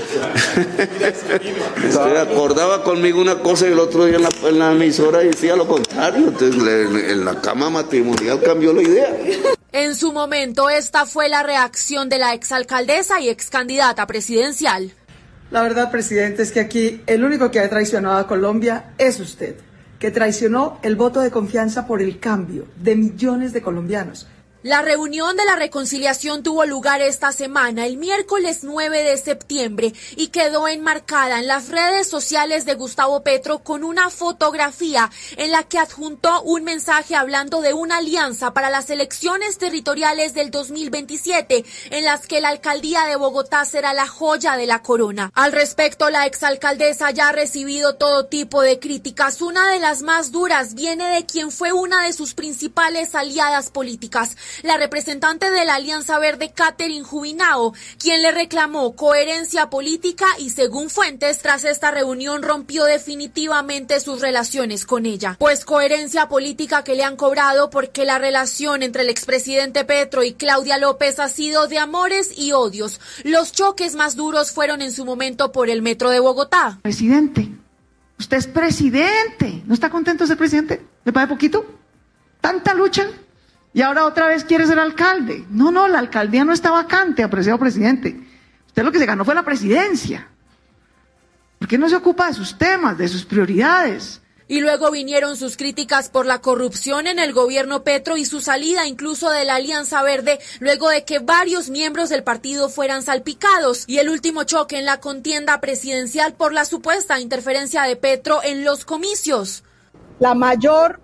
Se acordaba conmigo una cosa y el otro día en la, en la emisora decía lo contrario. Entonces en la cama matrimonial cambió la idea. En su momento, esta fue la reacción de la exalcaldesa y excandidata presidencial. La verdad, presidente, es que aquí el único que ha traicionado a Colombia es usted, que traicionó el voto de confianza por el cambio de millones de colombianos. La reunión de la reconciliación tuvo lugar esta semana, el miércoles nueve de septiembre, y quedó enmarcada en las redes sociales de Gustavo Petro con una fotografía en la que adjuntó un mensaje hablando de una alianza para las elecciones territoriales del dos mil veintisiete, en las que la alcaldía de Bogotá será la joya de la corona. Al respecto, la exalcaldesa ya ha recibido todo tipo de críticas. Una de las más duras viene de quien fue una de sus principales aliadas políticas, la representante de la Alianza Verde, Catherine Jubinao, quien le reclamó coherencia política y, según fuentes, tras esta reunión rompió definitivamente sus relaciones con ella. Pues coherencia política que le han cobrado, porque la relación entre el expresidente Petro y Claudia López ha sido de amores y odios. Los choques más duros fueron en su momento por el metro de Bogotá. Presidente, usted es presidente. ¿No está contento de ser presidente? ¿Le parece poquito? ¿Tanta lucha? Y ahora otra vez quiere ser alcalde. No, no, la alcaldía no está vacante, apreciado presidente. Usted lo que se ganó fue la presidencia. ¿Por qué no se ocupa de sus temas, de sus prioridades? Y luego vinieron sus críticas por la corrupción en el gobierno Petro y su salida incluso de la Alianza Verde, luego de que varios miembros del partido fueran salpicados. Y el último choque en la contienda presidencial por la supuesta interferencia de Petro en los comicios. La mayor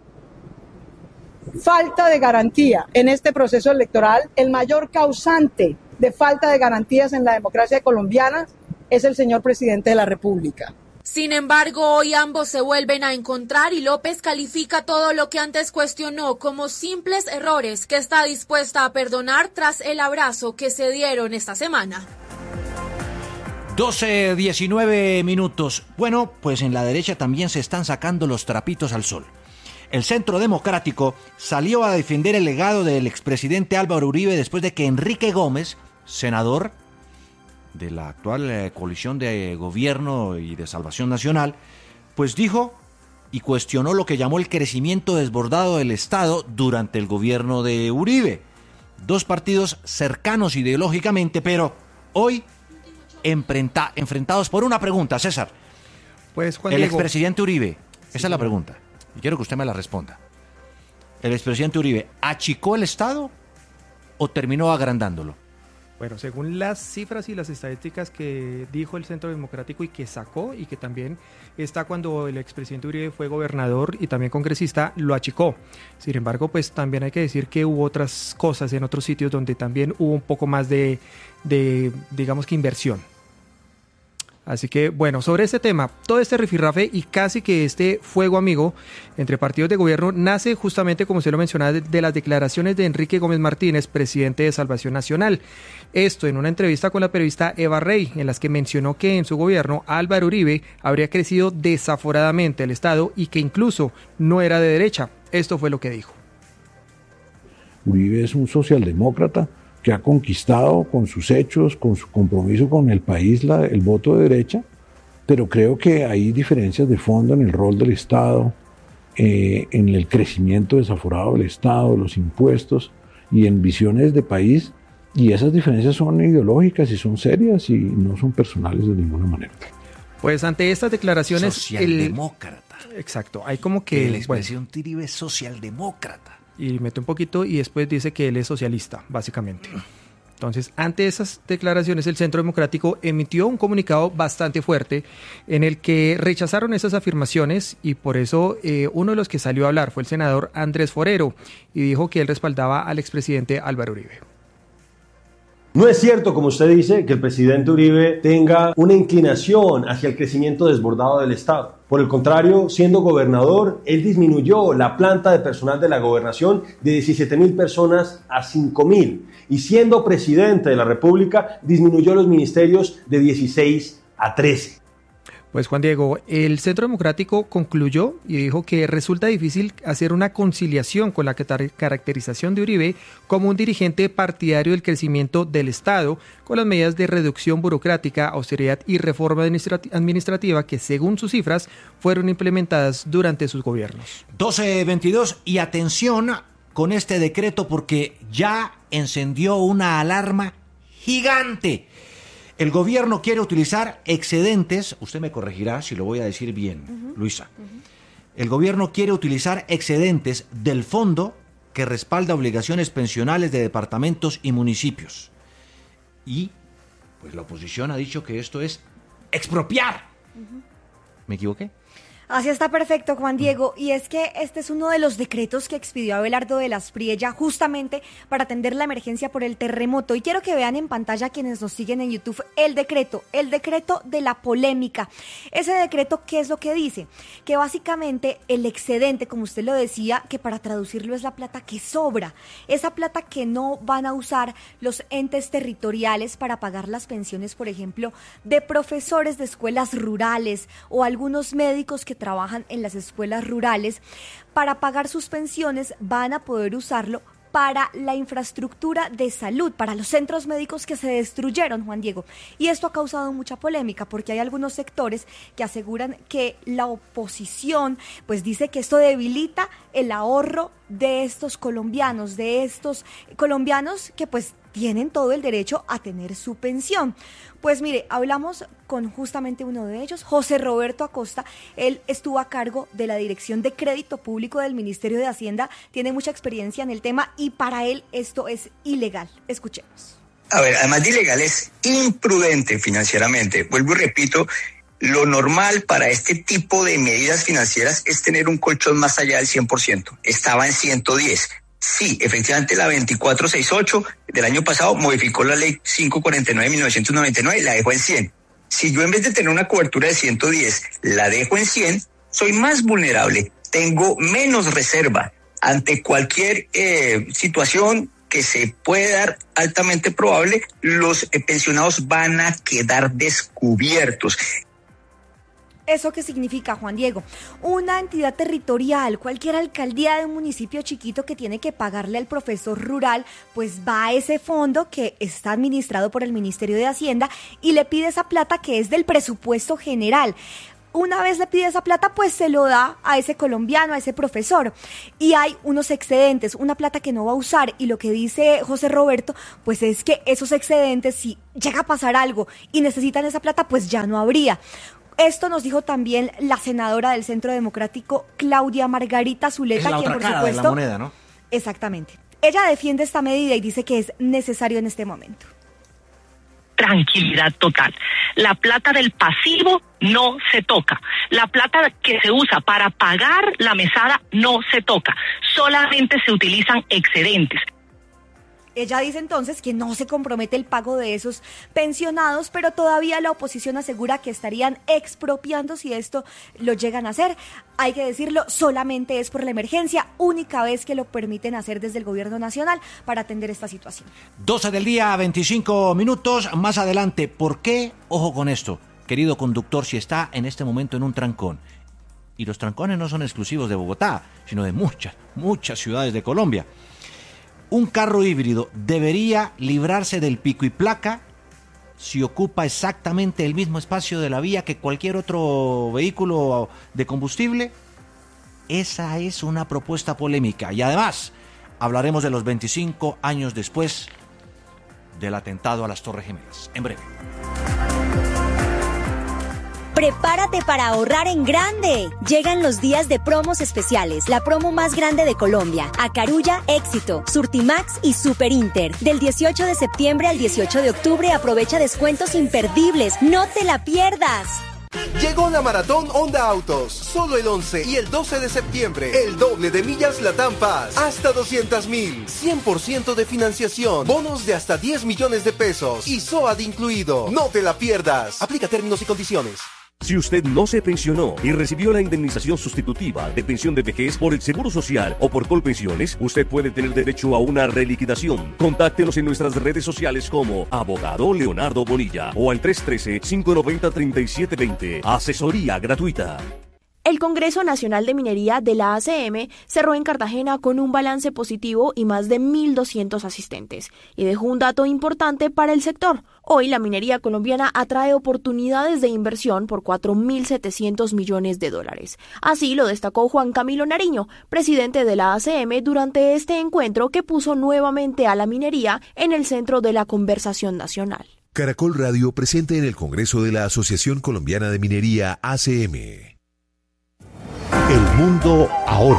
falta de garantía en este proceso electoral, el mayor causante de falta de garantías en la democracia colombiana es el señor presidente de la República. Sin embargo, hoy ambos se vuelven a encontrar y López califica todo lo que antes cuestionó como simples errores que está dispuesta a perdonar tras el abrazo que se dieron esta semana. doce diecinueve minutos. Bueno, pues en la derecha también se están sacando los trapitos al sol. El Centro Democrático salió a defender el legado del expresidente Álvaro Uribe después de que Enrique Gómez, senador de la actual eh, coalición de gobierno y de salvación nacional, pues dijo y cuestionó lo que llamó el crecimiento desbordado del Estado durante el gobierno de Uribe. Dos partidos cercanos ideológicamente, pero hoy enfrenta, enfrentados por una pregunta, César. Pues Juan el Diego, expresidente Uribe, esa sí, es la pregunta, y quiero que usted me la responda. ¿El expresidente Uribe achicó el Estado o terminó agrandándolo? Bueno, según las cifras y las estadísticas que dijo el Centro Democrático y que sacó, y que también está cuando el expresidente Uribe fue gobernador y también congresista, lo achicó. Sin embargo, pues también hay que decir que hubo otras cosas en otros sitios donde también hubo un poco más de, de digamos que inversión. Así que, bueno, sobre este tema, todo este rifirrafe y casi que este fuego amigo entre partidos de gobierno nace justamente, como se lo mencionaba, de, de las declaraciones de Enrique Gómez Martínez, presidente de Salvación Nacional. Esto en una entrevista con la periodista Eva Rey, en las que mencionó que en su gobierno Álvaro Uribe habría crecido desaforadamente el Estado y que incluso no era de derecha. Esto fue lo que dijo. Uribe es un socialdemócrata que ha conquistado con sus hechos, con su compromiso con el país, la, el voto de derecha, pero creo que hay diferencias de fondo en el rol del Estado, eh, en el crecimiento desaforado del Estado, los impuestos y en visiones de país, y esas diferencias son ideológicas y son serias y no son personales de ninguna manera. Pues ante estas declaraciones... Socialdemócrata. El, exacto, hay como que... La expresión bueno, Uribe es socialdemócrata. Y mete un poquito y después dice que él es socialista, básicamente. Entonces, ante esas declaraciones, el Centro Democrático emitió un comunicado bastante fuerte en el que rechazaron esas afirmaciones y por eso eh, uno de los que salió a hablar fue el senador Andrés Forero y dijo que él respaldaba al expresidente Álvaro Uribe. No es cierto, como usted dice, que el presidente Uribe tenga una inclinación hacia el crecimiento desbordado del Estado. Por el contrario, siendo gobernador, él disminuyó la planta de personal de la gobernación de diecisiete mil personas a cinco mil. Y siendo presidente de la República, disminuyó los ministerios de dieciséis a trece. Pues Juan Diego, el Centro Democrático concluyó y dijo que resulta difícil hacer una conciliación con la caracterización de Uribe como un dirigente partidario del crecimiento del Estado, con las medidas de reducción burocrática, austeridad y reforma administrativa que, según sus cifras, fueron implementadas durante sus gobiernos. doce veintidós y atención con este decreto porque ya encendió una alarma gigante. El gobierno quiere utilizar excedentes, usted me corregirá si lo voy a decir bien, uh-huh, Luisa. Uh-huh. El gobierno quiere utilizar excedentes del fondo que respalda obligaciones pensionales de departamentos y municipios. Y, pues la oposición ha dicho que esto es expropiar. Uh-huh. ¿Me equivoqué? Así está perfecto, Juan Diego, y es que este es uno de los decretos que expidió Abelardo de las Priella justamente para atender la emergencia por el terremoto. Y quiero que vean en pantalla quienes nos siguen en YouTube el decreto, el decreto de la polémica. Ese decreto, ¿qué es lo que dice? Que básicamente el excedente, como usted lo decía, que para traducirlo es la plata que sobra, esa plata que no van a usar los entes territoriales para pagar las pensiones, por ejemplo, de profesores de escuelas rurales o algunos médicos que trabajan en las escuelas rurales, para pagar sus pensiones van a poder usarlo para la infraestructura de salud, para los centros médicos que se destruyeron, Juan Diego. Y esto ha causado mucha polémica porque hay algunos sectores que aseguran que la oposición pues dice que esto debilita el ahorro de estos colombianos, de estos colombianos que pues tienen todo el derecho a tener su pensión. Pues mire, hablamos con justamente uno de ellos, José Roberto Acosta. Él estuvo a cargo de la Dirección de Crédito Público del Ministerio de Hacienda, tiene mucha experiencia en el tema y para él esto es ilegal. Escuchemos. A ver, además de ilegal es imprudente financieramente. Vuelvo y repito, lo normal para este tipo de medidas financieras es tener un colchón más allá del cien por ciento. Estaba en ciento diez. Sí, efectivamente la veinticuatro sesenta y ocho del año pasado modificó la ley quinientos cuarenta y nueve de mil novecientos noventa y nueve y la dejó en cien. Si yo en vez de tener una cobertura de ciento diez la dejo en cien, soy más vulnerable, tengo menos reserva ante cualquier eh, situación que se puede dar altamente probable. Los eh, pensionados van a quedar descubiertos. ¿Eso qué significa, Juan Diego? Una entidad territorial, cualquier alcaldía de un municipio chiquito que tiene que pagarle al profesor rural, pues va a ese fondo que está administrado por el Ministerio de Hacienda y le pide esa plata que es del presupuesto general. Una vez le pide esa plata, pues se lo da a ese colombiano, a ese profesor. Y hay unos excedentes, una plata que no va a usar. Y lo que dice José Roberto, pues es que esos excedentes, si llega a pasar algo y necesitan esa plata, pues ya no habría. Esto nos dijo también la senadora del Centro Democrático, Claudia Margarita Zuleta, es la quien otra por cara supuesto, de la moneda, ¿no? Exactamente. Ella defiende esta medida y dice que es necesario en este momento. Tranquilidad total. La plata del pasivo no se toca. La plata que se usa para pagar la mesada no se toca. Solamente se utilizan excedentes. Ella dice entonces que no se compromete el pago de esos pensionados, pero todavía la oposición asegura que estarían expropiando si esto lo llegan a hacer. Hay que decirlo, solamente es por la emergencia, única vez que lo permiten hacer desde el gobierno nacional para atender esta situación. doce del día, veinticinco minutos. Más adelante, ¿por qué? Ojo con esto, querido conductor, si está en este momento en un trancón. Y los trancones no son exclusivos de Bogotá, sino de muchas, muchas ciudades de Colombia. Un carro híbrido debería librarse del pico y placa si ocupa exactamente el mismo espacio de la vía que cualquier otro vehículo de combustible. Esa es una propuesta polémica. Y además, hablaremos de los veinticinco años después del atentado a las Torres Gemelas. En breve. Prepárate para ahorrar en grande. Llegan los días de promos especiales, la promo más grande de Colombia. Acarulla, Éxito, Surtimax y Super Inter. Del dieciocho de septiembre al dieciocho de octubre aprovecha descuentos imperdibles. ¡No te la pierdas! Llegó la Maratón Honda Autos, solo el once y el doce de septiembre. El doble de millas Latam Paz, hasta doscientas mil, cien por ciento de financiación, bonos de hasta diez millones de pesos y S O A D incluido. No te la pierdas. Aplica términos y condiciones. Si usted no se pensionó y recibió la indemnización sustitutiva de pensión de vejez por el Seguro Social o por Colpensiones, usted puede tener derecho a una reliquidación. Contáctenos en nuestras redes sociales como Abogado Leonardo Bonilla o al tres uno tres, cinco nueve cero, tres siete dos cero. Asesoría gratuita. El Congreso Nacional de Minería de la A C M cerró en Cartagena con un balance positivo y más de mil doscientos asistentes, y dejó un dato importante para el sector. Hoy la minería colombiana atrae oportunidades de inversión por cuatro mil setecientos millones de dólares. Así lo destacó Juan Camilo Nariño, presidente de la A C M, durante este encuentro que puso nuevamente a la minería en el centro de la conversación nacional. Caracol Radio presente en el Congreso de la Asociación Colombiana de Minería A C M. El mundo ahora.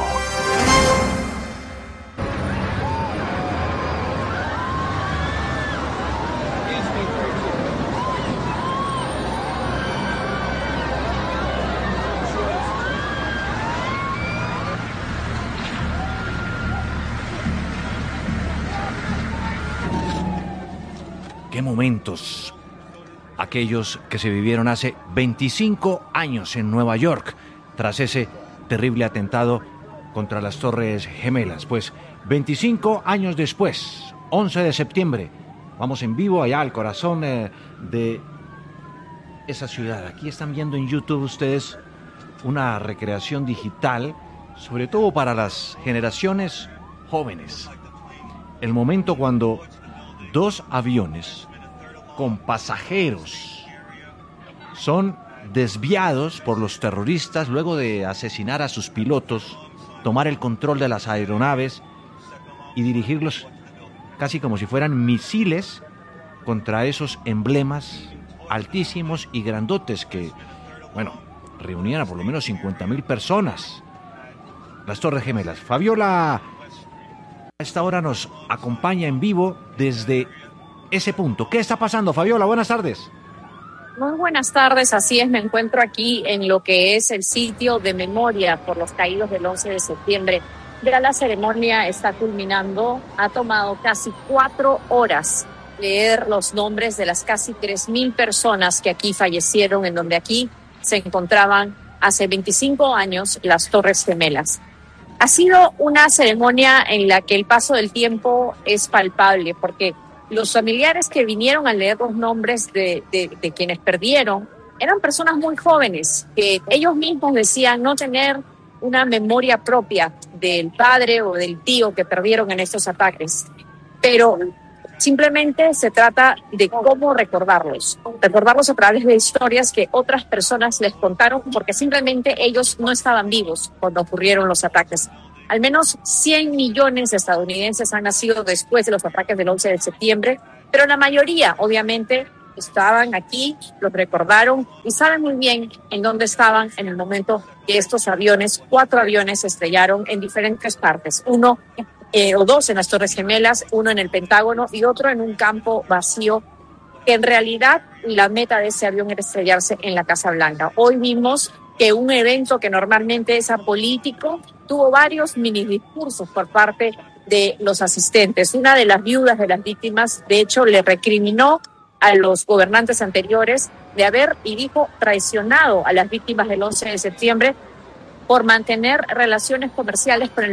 Qué momentos aquellos que se vivieron hace veinticinco años en Nueva York, tras ese terrible atentado contra las Torres Gemelas. Pues veinticinco años después, once de septiembre, vamos en vivo allá al corazón eh, de esa ciudad. Aquí están viendo en YouTube ustedes una recreación digital, sobre todo para las generaciones jóvenes. El momento cuando dos aviones con pasajeros son desviados por los terroristas luego de asesinar a sus pilotos, tomar el control de las aeronaves y dirigirlos casi como si fueran misiles contra esos emblemas altísimos y grandotes que, bueno, reunían a por lo menos cincuenta mil personas. Las Torres Gemelas. Fabiola a esta hora nos acompaña en vivo desde ese punto. ¿Qué está pasando, Fabiola? Buenas tardes. Muy buenas tardes, así es, me encuentro aquí en lo que es el sitio de memoria por los caídos del once de septiembre. Ya la ceremonia está culminando, ha tomado casi cuatro horas leer los nombres de las casi tres mil personas que aquí fallecieron, en donde aquí se encontraban hace veinticinco años las Torres Gemelas. Ha sido una ceremonia en la que el paso del tiempo es palpable, porque los familiares que vinieron a leer los nombres de, de, de quienes perdieron eran personas muy jóvenes, que ellos mismos decían no tener una memoria propia del padre o del tío que perdieron en estos ataques. Pero simplemente se trata de cómo recordarlos, recordarlos a través de historias que otras personas les contaron, porque simplemente ellos no estaban vivos cuando ocurrieron los ataques. Al menos cien millones de estadounidenses han nacido después de los ataques del once de septiembre, pero la mayoría, obviamente, estaban aquí, los recordaron y saben muy bien en dónde estaban en el momento que estos aviones, cuatro aviones, se estrellaron en diferentes partes. Uno eh, o dos en las Torres Gemelas, uno en el Pentágono y otro en un campo vacío, que en realidad la meta de ese avión era estrellarse en la Casa Blanca. Hoy vimos que un evento que normalmente es apolítico tuvo varios mini discursos por parte de los asistentes. Una de las viudas de las víctimas, de hecho, le recriminó a los gobernantes anteriores de haber, y dijo, traicionado a las víctimas del once de septiembre por mantener relaciones comerciales con el